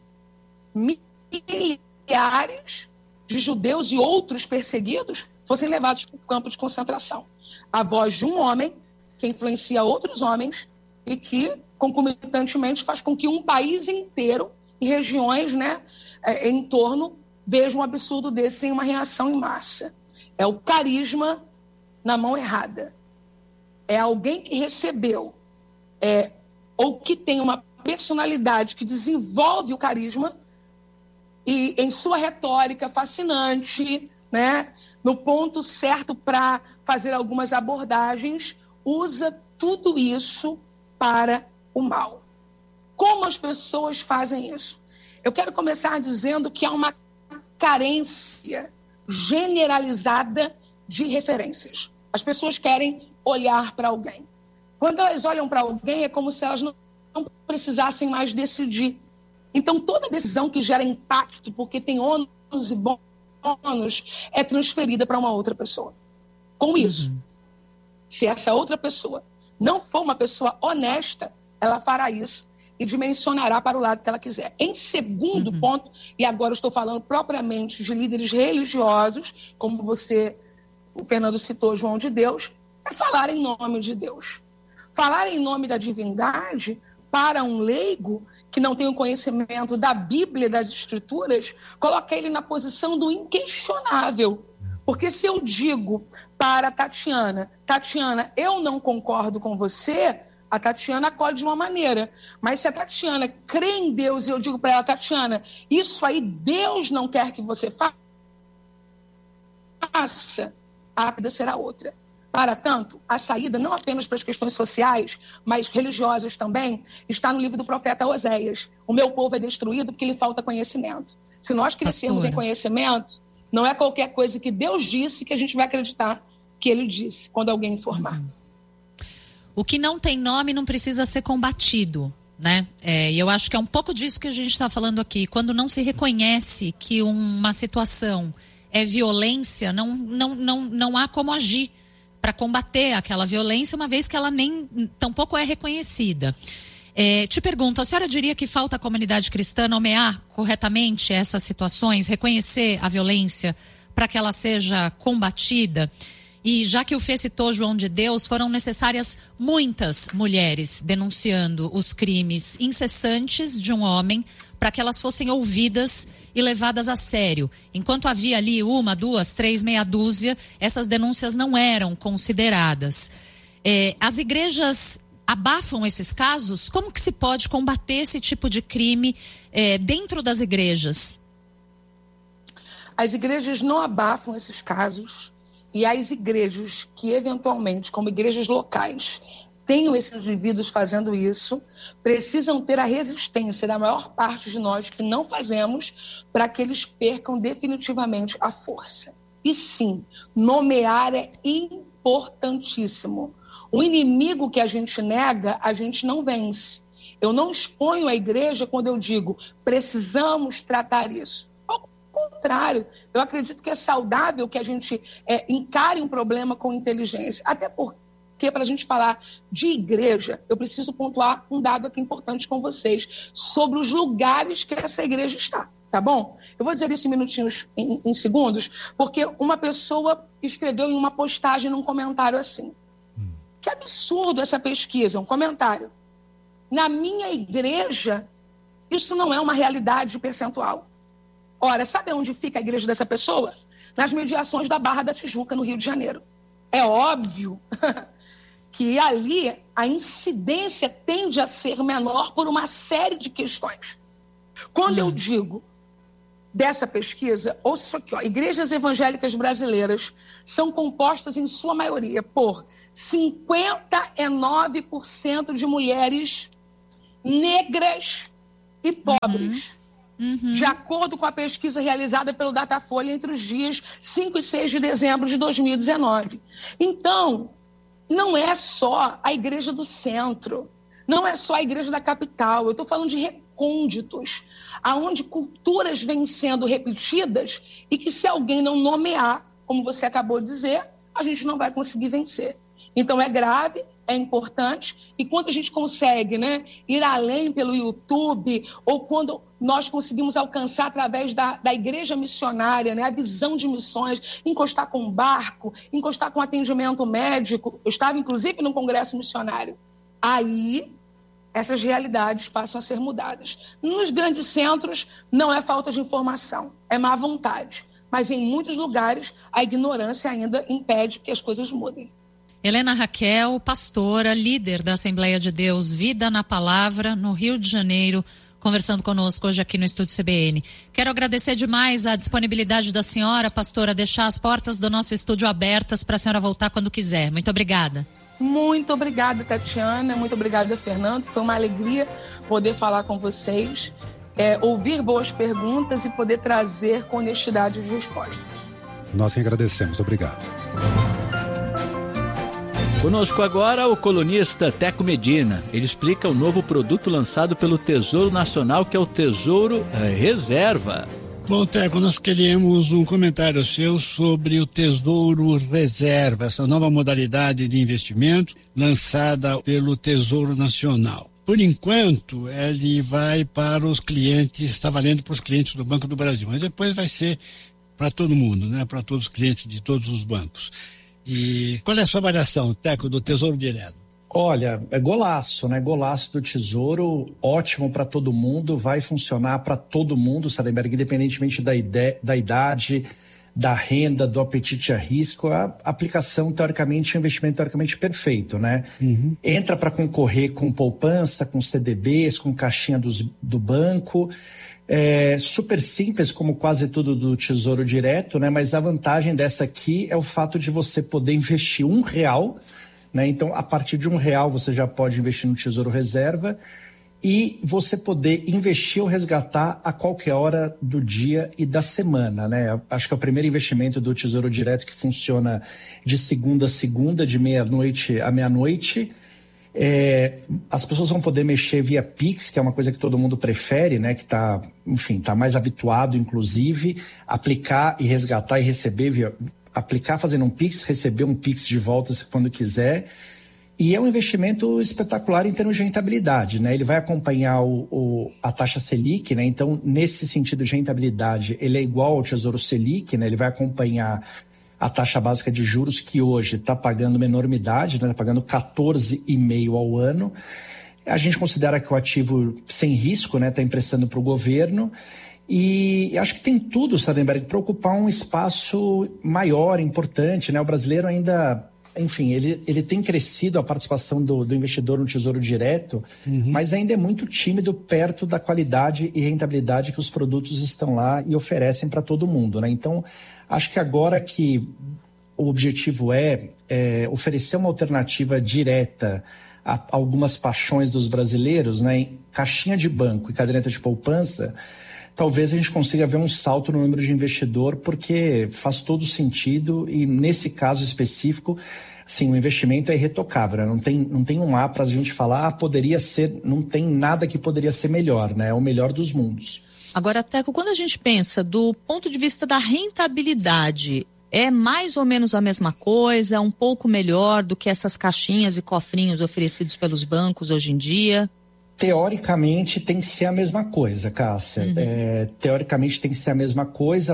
Speaker 7: milhares de judeus e outros perseguidos fossem levados para o campo de concentração. A voz de um homem que influencia outros homens e que, concomitantemente, faz com que um país inteiro e regiões, né, em torno vejam um absurdo desse em uma reação em massa. É o carisma na mão errada. É alguém que recebeu ou que tem uma personalidade que desenvolve o carisma e, em sua retórica fascinante, né, no ponto certo para fazer algumas abordagens, usa tudo isso para o mal. Como as pessoas fazem isso? Eu quero começar dizendo que há uma carência generalizada de referências. As pessoas querem olhar para alguém. Quando elas olham para alguém, é como se elas não precisassem mais decidir. Então, toda decisão que gera impacto, porque tem ônus e bônus, é transferida para uma outra pessoa. Com isso, se essa outra pessoa não for uma pessoa honesta, ela fará isso e dimensionará para o lado que ela quiser. Em segundo ponto, e agora eu estou falando propriamente de líderes religiosos, como o Fernando citou, João de Deus, é falar em nome de Deus. Falar em nome da divindade, para um leigo que não tem o conhecimento da Bíblia e das Escrituras, coloca ele na posição do inquestionável. Porque se eu digo para a Tatiana, eu não concordo com você, a Tatiana acolhe de uma maneira. Mas se a Tatiana crê em Deus e eu digo para ela, Tatiana, isso aí Deus não quer que você faça, a vida será outra. Para tanto, a saída, não apenas para as questões sociais, mas religiosas também, está no livro do profeta Oséias. O meu povo é destruído porque lhe falta conhecimento. Se nós crescermos em conhecimento, não é qualquer coisa que Deus disse que a gente vai acreditar que ele disse, quando alguém informar.
Speaker 6: O que não tem nome não precisa ser combatido, né? E eu acho que é um pouco disso que a gente está falando aqui. Quando não se reconhece que uma situação é violência, não há como agir para combater aquela violência, uma vez que ela tampouco é reconhecida. Te pergunto, a senhora diria que falta a comunidade cristã nomear corretamente essas situações, reconhecer a violência para que ela seja combatida? E já que o Fê citou João de Deus, foram necessárias muitas mulheres denunciando os crimes incessantes de um homem para que elas fossem ouvidas e levadas a sério. Enquanto havia ali 1, 2, 3, meia dúzia, essas denúncias não eram consideradas. As igrejas abafam esses casos? Como que se pode combater esse tipo de crime dentro das igrejas?
Speaker 7: As igrejas não abafam esses casos. E as igrejas que, eventualmente, como igrejas locais, tenham esses indivíduos fazendo isso, precisam ter a resistência da maior parte de nós que não fazemos para que eles percam definitivamente a força. E sim, nomear é importantíssimo. O inimigo que a gente nega, a gente não vence. Eu não exponho a igreja quando eu digo, precisamos tratar isso. Ao contrário, eu acredito que é saudável que a gente encare um problema com inteligência. Até porque, para a gente falar de igreja, eu preciso pontuar um dado aqui importante com vocês sobre os lugares que essa igreja está, tá bom? Eu vou dizer isso em minutinhos, em segundos, porque uma pessoa escreveu em uma postagem, num comentário assim. Que absurdo essa pesquisa, um comentário. Na minha igreja, Isso não é uma realidade percentual. Ora, sabe onde fica a igreja dessa pessoa? Nas mediações da Barra da Tijuca, no Rio de Janeiro. É óbvio que ali a incidência tende a ser menor por uma série de questões. Quando eu digo dessa pesquisa, ouça isso aqui, igrejas evangélicas brasileiras são compostas, em sua maioria, por 59% de mulheres negras e pobres. De acordo com a pesquisa realizada pelo Datafolha entre os dias 5 e 6 de dezembro de 2019. Então, não é só a igreja do centro, não é só a igreja da capital, eu estou falando de recônditos, aonde culturas vêm sendo repetidas e que, se alguém não nomear, como você acabou de dizer, a gente não vai conseguir vencer. Então, é grave, é importante, e quando a gente consegue, né, ir além pelo YouTube, ou quando nós conseguimos alcançar através da igreja missionária, né, a visão de missões, encostar com um barco, encostar com atendimento médico, eu estava inclusive num congresso missionário, aí essas realidades passam a ser mudadas. Nos grandes centros não é falta de informação, é má vontade, mas em muitos lugares a ignorância ainda impede que as coisas mudem.
Speaker 6: Helena Raquel, pastora, líder da Assembleia de Deus Vida na Palavra, no Rio de Janeiro, conversando conosco hoje aqui no Estúdio CBN. Quero agradecer demais a disponibilidade da senhora, pastora, deixar as portas do nosso estúdio abertas para a senhora voltar quando quiser. Muito obrigada.
Speaker 7: Muito obrigada, Tatiana. Muito obrigada, Fernando. Foi uma alegria poder falar com vocês, ouvir boas perguntas e poder trazer com honestidade as respostas.
Speaker 8: Nós que agradecemos. Obrigado.
Speaker 5: Conosco agora o colunista Teco Medina. Ele explica o novo produto lançado pelo Tesouro Nacional, que é o Tesouro Reserva.
Speaker 9: Bom, Teco, nós queríamos um comentário seu sobre o Tesouro Reserva, essa nova modalidade de investimento lançada pelo Tesouro Nacional. Por enquanto, ele vai para os clientes, está valendo para os clientes do Banco do Brasil, mas depois vai ser para todo mundo, né? Para todos os clientes de todos os bancos. E qual é a sua avaliação, Teco, do Tesouro Direto?
Speaker 10: Olha, é golaço, né? Golaço do Tesouro, ótimo para todo mundo, vai funcionar para todo mundo, Salemberg, independentemente da idade, da renda, do apetite a risco. A aplicação, teoricamente, é um investimento teoricamente perfeito, né? Entra para concorrer com poupança, com CDBs, com caixinha do banco. É super simples, como quase tudo do Tesouro Direto, né? Mas a vantagem dessa aqui é o fato de você poder investir R$1, né? Então, a partir de R$1 você já pode investir no Tesouro Reserva e você poder investir ou resgatar a qualquer hora do dia e da semana, né? Acho que é o primeiro investimento do Tesouro Direto que funciona de segunda a segunda, de meia-noite a meia-noite. As pessoas vão poder mexer via Pix, que é uma coisa que todo mundo prefere, né? Que tá mais habituado, inclusive, aplicar e resgatar e receber aplicar fazendo um Pix, receber um Pix de volta quando quiser. E é um investimento espetacular em termos de rentabilidade, né? Ele vai acompanhar a taxa Selic, né? Então, nesse sentido de rentabilidade, ele é igual ao Tesouro Selic, né? Ele vai acompanhar a taxa básica de juros, que hoje está pagando uma enormidade, né? Está pagando 14,5% ao ano. A gente considera que o ativo sem risco, né? Está emprestando para o governo. E acho que tem tudo, Sadenberg, para ocupar um espaço maior, importante, né? O brasileiro ainda, enfim, ele tem crescido a participação do investidor no Tesouro Direto, mas ainda é muito tímido perto da qualidade e rentabilidade que os produtos estão lá e oferecem para todo mundo, né? Então, acho que agora que o objetivo é oferecer uma alternativa direta a algumas paixões dos brasileiros, né? Em caixinha de banco e caderneta de poupança, talvez a gente consiga ver um salto no número de investidor, porque faz todo sentido e, nesse caso específico, sim, o investimento é irretocável, né? Não tem um A para a gente falar, poderia ser, não tem nada que poderia ser melhor, né? É o melhor dos mundos.
Speaker 2: Agora, Teco, quando a gente pensa do ponto de vista da rentabilidade, é mais ou menos a mesma coisa, é um pouco melhor do que essas caixinhas e cofrinhos oferecidos pelos bancos hoje em dia?
Speaker 10: Teoricamente tem que ser a mesma coisa, Cássia. Teoricamente tem que ser a mesma coisa,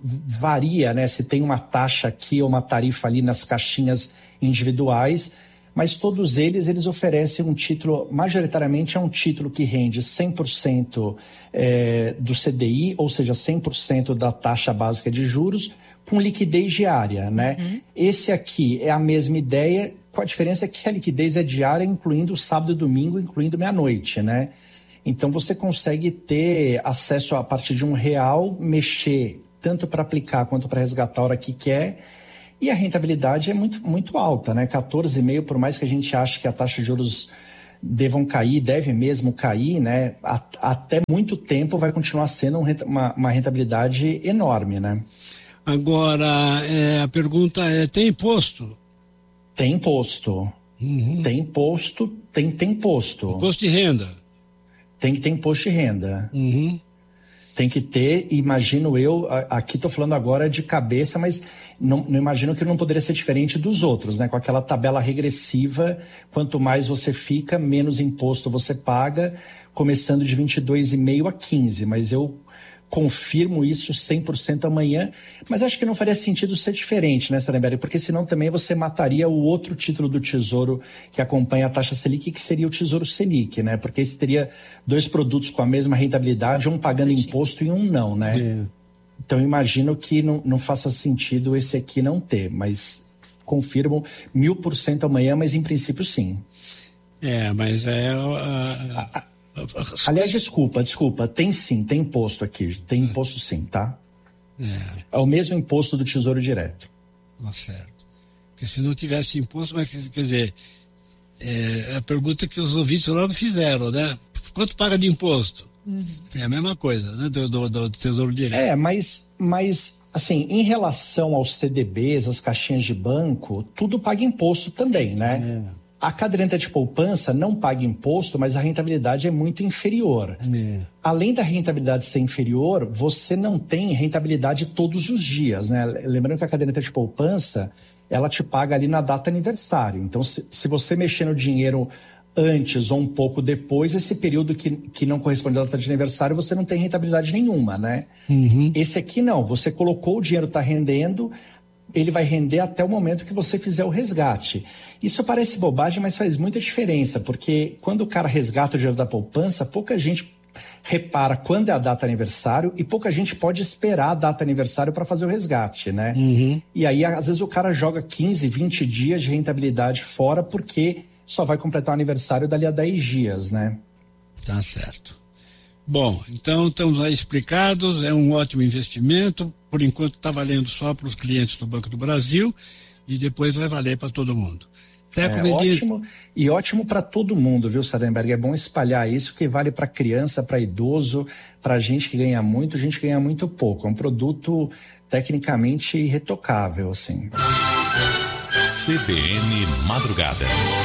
Speaker 10: varia, né? Se tem uma taxa aqui ou uma tarifa ali nas caixinhas individuais, mas todos eles oferecem um título, majoritariamente é um título que rende 100% do CDI, ou seja, 100% da taxa básica de juros, com liquidez diária, né? Esse aqui é a mesma ideia, com a diferença que a liquidez é diária, incluindo sábado e domingo, incluindo meia-noite, né? Então você consegue ter acesso a partir de R$1, mexer tanto para aplicar quanto para resgatar a hora que quer, e a rentabilidade é muito, muito alta, né? 14,5%, por mais que a gente ache que a taxa de juros devam cair, deve mesmo cair, né? Até muito tempo vai continuar sendo uma rentabilidade enorme, né?
Speaker 9: Agora, a pergunta é, tem imposto?
Speaker 10: Tem imposto. Tem imposto, tem imposto.
Speaker 9: Imposto de renda?
Speaker 10: Tem que ter imposto de renda. Tem que ter, imagino eu, aqui estou falando agora de cabeça, mas não imagino que não poderia ser diferente dos outros, né? Com aquela tabela regressiva, quanto mais você fica, menos imposto você paga, começando de 22,5% a 15%, mas eu confirmo isso 100% amanhã, mas acho que não faria sentido ser diferente, né, Salemberg? Porque senão também você mataria o outro título do Tesouro que acompanha a taxa Selic, que seria o Tesouro Selic, né? Porque esse teria dois produtos com a mesma rentabilidade, um pagando imposto e um não, né? Então imagino que não faça sentido esse aqui não ter, mas confirmo 1000% amanhã, mas em princípio sim.
Speaker 9: Mas
Speaker 10: Aliás, desculpa, tem sim, tem imposto aqui, tem imposto sim, tá? É o mesmo imposto do Tesouro Direto.
Speaker 9: Tá certo. Porque se não tivesse imposto, mas quer dizer, a pergunta que os ouvintes logo fizeram, né? Quanto paga de imposto? É a mesma coisa, né? Do Tesouro Direto.
Speaker 10: Mas assim, em relação aos CDBs, as caixinhas de banco, tudo paga imposto também, né? A caderneta de poupança não paga imposto, mas a rentabilidade é muito inferior. Além da rentabilidade ser inferior, você não tem rentabilidade todos os dias, né? Lembrando que a caderneta de poupança, ela te paga ali na data aniversário. Então, se você mexer no dinheiro antes ou um pouco depois, esse período que não corresponde à data de aniversário, você não tem rentabilidade nenhuma, né? Esse aqui não, você colocou, o dinheiro está rendendo, ele vai render até o momento que você fizer o resgate. Isso parece bobagem, mas faz muita diferença, porque quando o cara resgata o dinheiro da poupança, pouca gente repara quando é a data aniversário e pouca gente pode esperar a data aniversário para fazer o resgate, né? E aí, às vezes, o cara joga 15, 20 dias de rentabilidade fora porque só vai completar o aniversário dali a 10 dias, né?
Speaker 9: Tá certo. Bom, então estamos aí explicados, é um ótimo investimento, por enquanto está valendo só para os clientes do Banco do Brasil e depois vai valer para todo mundo.
Speaker 10: Ótimo, e ótimo para todo mundo, viu, Salemberg? É bom espalhar isso, que vale para criança, para idoso, para gente que ganha muito, gente que ganha muito pouco. É um produto tecnicamente irretocável, assim.
Speaker 4: CBN Madrugada.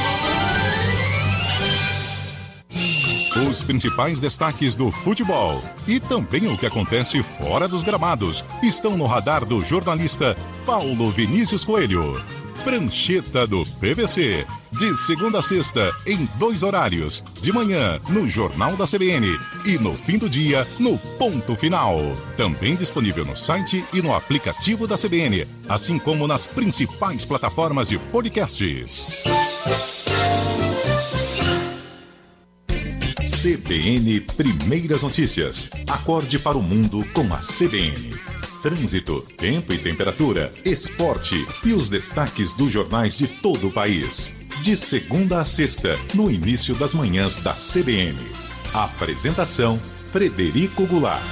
Speaker 4: Os principais destaques do futebol e também o que acontece fora dos gramados estão no radar do jornalista Paulo Vinícius Coelho. Prancheta do PVC, de segunda a sexta, em 2 horários, de manhã no Jornal da CBN e no fim do dia no Ponto Final. Também disponível no site e no aplicativo da CBN, assim como nas principais plataformas de podcasts. CBN Primeiras Notícias. Acorde para o mundo com a CBN. Trânsito, tempo e temperatura, esporte e os destaques dos jornais de todo o país. De segunda a sexta, no início das manhãs da CBN. Apresentação, Frederico Goulart.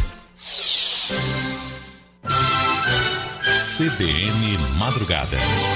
Speaker 4: CBN Madrugada.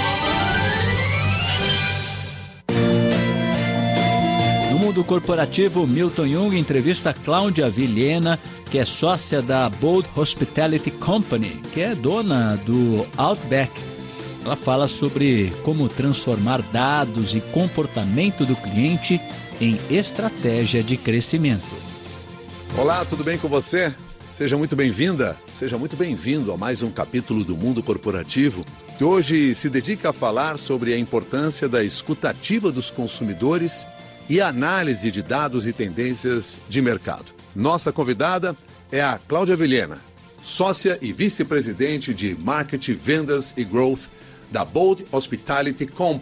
Speaker 5: No mundo corporativo, Milton Jung entrevista Cláudia Vilhena, que é sócia da Bold Hospitality Company, que é dona do Outback. Ela fala sobre como transformar dados e comportamento do cliente em estratégia de crescimento.
Speaker 11: Olá, tudo bem com você? Seja muito bem-vinda, seja muito bem-vindo a mais um capítulo do Mundo Corporativo, que hoje se dedica a falar sobre a importância da escuta ativa dos consumidores e análise de dados e tendências de mercado. Nossa convidada é a Cláudia Vilhena, sócia e vice-presidente de Marketing, Vendas e Growth da Bold Hospitality Company,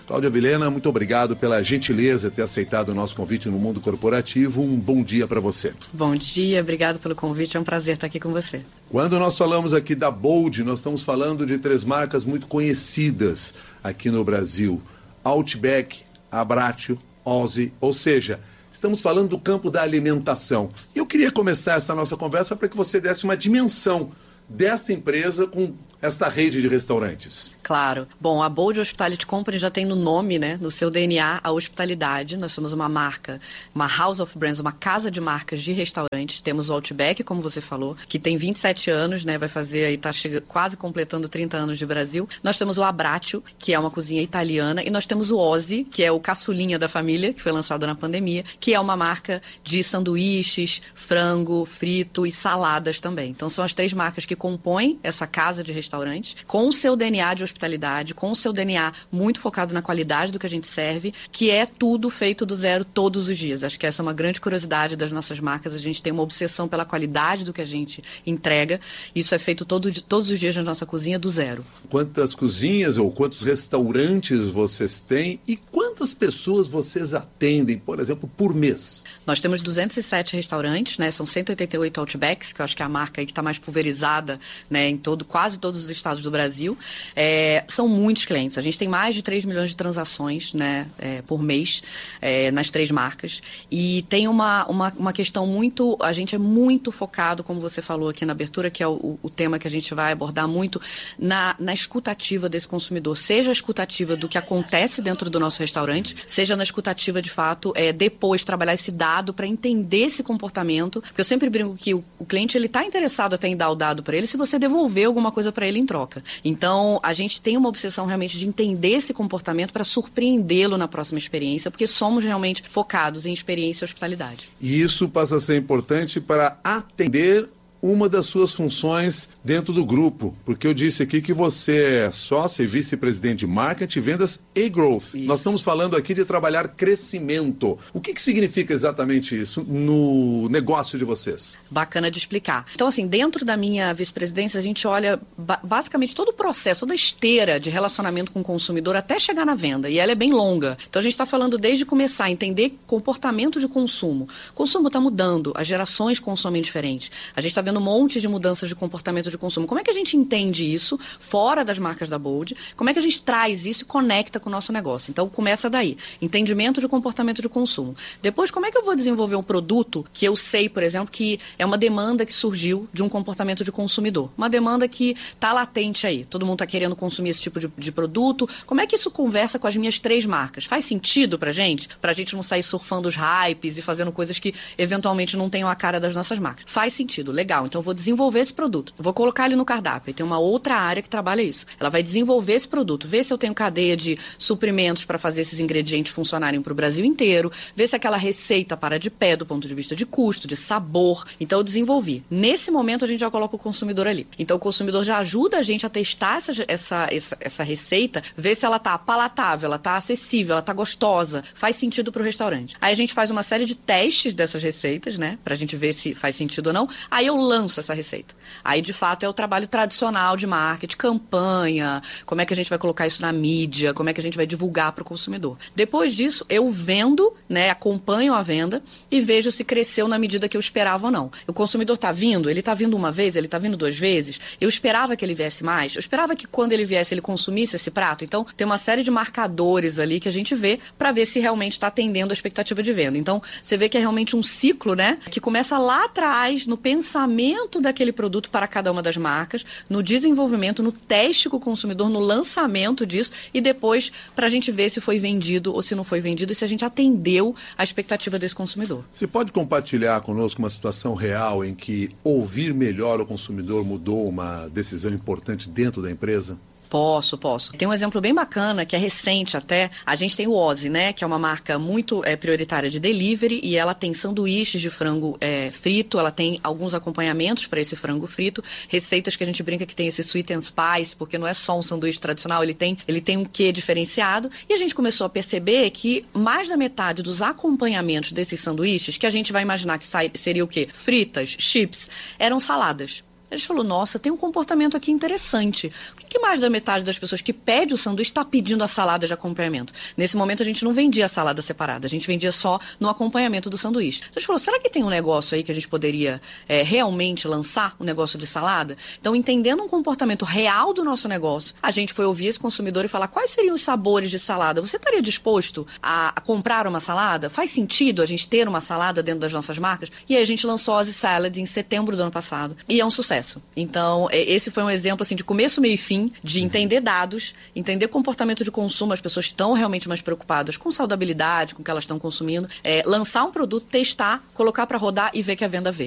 Speaker 11: Cláudia Vilhena, muito obrigado pela gentileza de ter aceitado o nosso convite no Mundo Corporativo. Um bom dia para você.
Speaker 12: Bom dia, obrigado pelo convite, é um prazer estar aqui com você.
Speaker 11: Quando nós falamos aqui da Bold, nós estamos falando de 3 marcas muito conhecidas aqui no Brasil. Outback, Abbraccio, Ozzy, ou seja, estamos falando do campo da alimentação. E eu queria começar essa nossa conversa para que você desse uma dimensão desta empresa com esta rede de restaurantes.
Speaker 12: Claro. Bom, a Bold Hospitality Company já tem no nome, né, no seu DNA, a hospitalidade. Nós somos uma marca, uma house of brands, uma casa de marcas de restaurantes. Temos o Outback, como você falou, que tem 27 anos, né, vai fazer aí, quase completando 30 anos de Brasil. Nós temos o Abbraccio, que é uma cozinha italiana, e nós temos o Ozzy, que é o caçulinha da família, que foi lançado na pandemia, que é uma marca de sanduíches, frango, frito e saladas também. Então são as 3 marcas que compõem essa casa de restaurantes, com o seu DNA de hospitalidade, com o seu DNA muito focado na qualidade do que a gente serve, que é tudo feito do zero todos os dias. Acho que essa é uma grande curiosidade das nossas marcas. A gente tem uma obsessão pela qualidade do que a gente entrega. Isso é feito todos os dias na nossa cozinha do zero.
Speaker 11: Quantas cozinhas ou quantos restaurantes vocês têm e quantas pessoas vocês atendem, por exemplo, por mês?
Speaker 12: Nós temos 207 restaurantes, né? São 188 Outbacks, que eu acho que é a marca aí que está mais pulverizada, né, em quase todos os estados do Brasil. São muitos clientes. A gente tem mais de 3 milhões de transações, né, por mês nas 3 marcas. E tem uma questão muito... A gente é muito focado, como você falou aqui na abertura, que é o tema que a gente vai abordar muito, na escutativa desse consumidor. Seja a escutativa do que acontece dentro do nosso restaurante, seja na escutativa, de fato, depois trabalhar esse dado para entender esse comportamento. Porque eu sempre brinco que o cliente está interessado até em dar o dado para ele se você devolver alguma coisa para ele em troca. Então, a gente tem uma obsessão realmente de entender esse comportamento para surpreendê-lo na próxima experiência, porque somos realmente focados em experiência e hospitalidade.
Speaker 11: E isso passa a ser importante para atender uma das suas funções dentro do grupo, porque eu disse aqui que você é sócia e vice-presidente de marketing, vendas e growth. Isso. Nós estamos falando aqui de trabalhar crescimento. O que significa exatamente isso no negócio de vocês?
Speaker 12: Bacana de explicar. Então, assim, dentro da minha vice-presidência, a gente olha basicamente todo o processo, toda a esteira de relacionamento com o consumidor até chegar na venda, e ela é bem longa. Então, a gente está falando desde começar a entender comportamento de consumo. O consumo está mudando, as gerações consomem diferente. A gente está vendo um monte de mudanças de comportamento de consumo. Como é que a gente entende isso fora das marcas da Bold? Como é que a gente traz isso e conecta com o nosso negócio? Então, começa daí. Entendimento de comportamento de consumo. Depois, como é que eu vou desenvolver um produto que eu sei, por exemplo, que é uma demanda que surgiu de um comportamento de consumidor? Uma demanda que está latente aí. Todo mundo está querendo consumir esse tipo de produto. Como é que isso conversa com as minhas 3 marcas? Faz sentido pra gente? Pra gente não sair surfando os hypes e fazendo coisas que eventualmente não tenham a cara das nossas marcas. Faz sentido, legal. Então, eu vou desenvolver esse produto. Eu vou colocar ele no cardápio. E tem uma outra área que trabalha isso. Ela vai desenvolver esse produto. Ver se eu tenho cadeia de suprimentos para fazer esses ingredientes funcionarem para o Brasil inteiro. Ver se aquela receita para de pé do ponto de vista de custo, de sabor. Então, eu desenvolvi. Nesse momento, a gente já coloca o consumidor ali. Então, o consumidor já ajuda a gente a testar essa receita, ver se ela está palatável, ela está acessível, ela está gostosa, faz sentido para o restaurante. Aí, a gente faz uma série de testes dessas receitas, né? Para a gente ver se faz sentido ou não. Aí, eu lanço essa receita. Aí, de fato, é o trabalho tradicional de marketing, campanha, como é que a gente vai colocar isso na mídia, como é que a gente vai divulgar para o consumidor. Depois disso, eu vendo, né, acompanho a venda e vejo se cresceu na medida que eu esperava ou não. O consumidor está vindo, ele está vindo uma vez, ele está vindo 2 vezes, eu esperava que ele viesse mais, eu esperava que quando ele viesse ele consumisse esse prato. Então, tem uma série de marcadores ali que a gente vê para ver se realmente está atendendo a expectativa de venda. Então, você vê que é realmente um ciclo, né, que começa lá atrás, no pensamento daquele produto para cada uma das marcas, no desenvolvimento, no teste com o consumidor, no lançamento disso e depois para a gente ver se foi vendido ou se não foi vendido e se a gente atendeu a expectativa desse consumidor.
Speaker 11: Você pode compartilhar conosco uma situação real em que ouvir melhor o consumidor mudou uma decisão importante dentro da empresa?
Speaker 12: Posso. Tem um exemplo bem bacana, que é recente até. A gente tem o Ozzy, né? Que é uma marca muito prioritária de delivery e ela tem sanduíches de frango frito, ela tem alguns acompanhamentos para esse frango frito, receitas que a gente brinca que tem esse sweet and spice, porque não é só um sanduíche tradicional, ele tem um quê diferenciado. E a gente começou a perceber que mais da metade dos acompanhamentos desses sanduíches, que a gente vai imaginar que seria o quê? Fritas, chips, eram saladas. A gente falou, nossa, tem um comportamento aqui interessante. O que mais da metade das pessoas que pede o sanduíche está pedindo a salada de acompanhamento? Nesse momento a gente não vendia a salada separada, a gente vendia só no acompanhamento do sanduíche. Então a gente falou, será que tem um negócio aí que a gente poderia realmente lançar um negócio de salada? Então, entendendo um comportamento real do nosso negócio, a gente foi ouvir esse consumidor e falar, quais seriam os sabores de salada? Você estaria disposto a comprar uma salada? Faz sentido a gente ter uma salada dentro das nossas marcas? E aí a gente lançou a Ozzy Salad em setembro do ano passado. E é um sucesso. Então, esse foi um exemplo assim, de começo, meio e fim, de entender dados, entender comportamento de consumo. As pessoas estão realmente mais preocupadas com saudabilidade, com o que elas estão consumindo. Lançar um produto, testar, colocar para rodar e ver que a venda veio.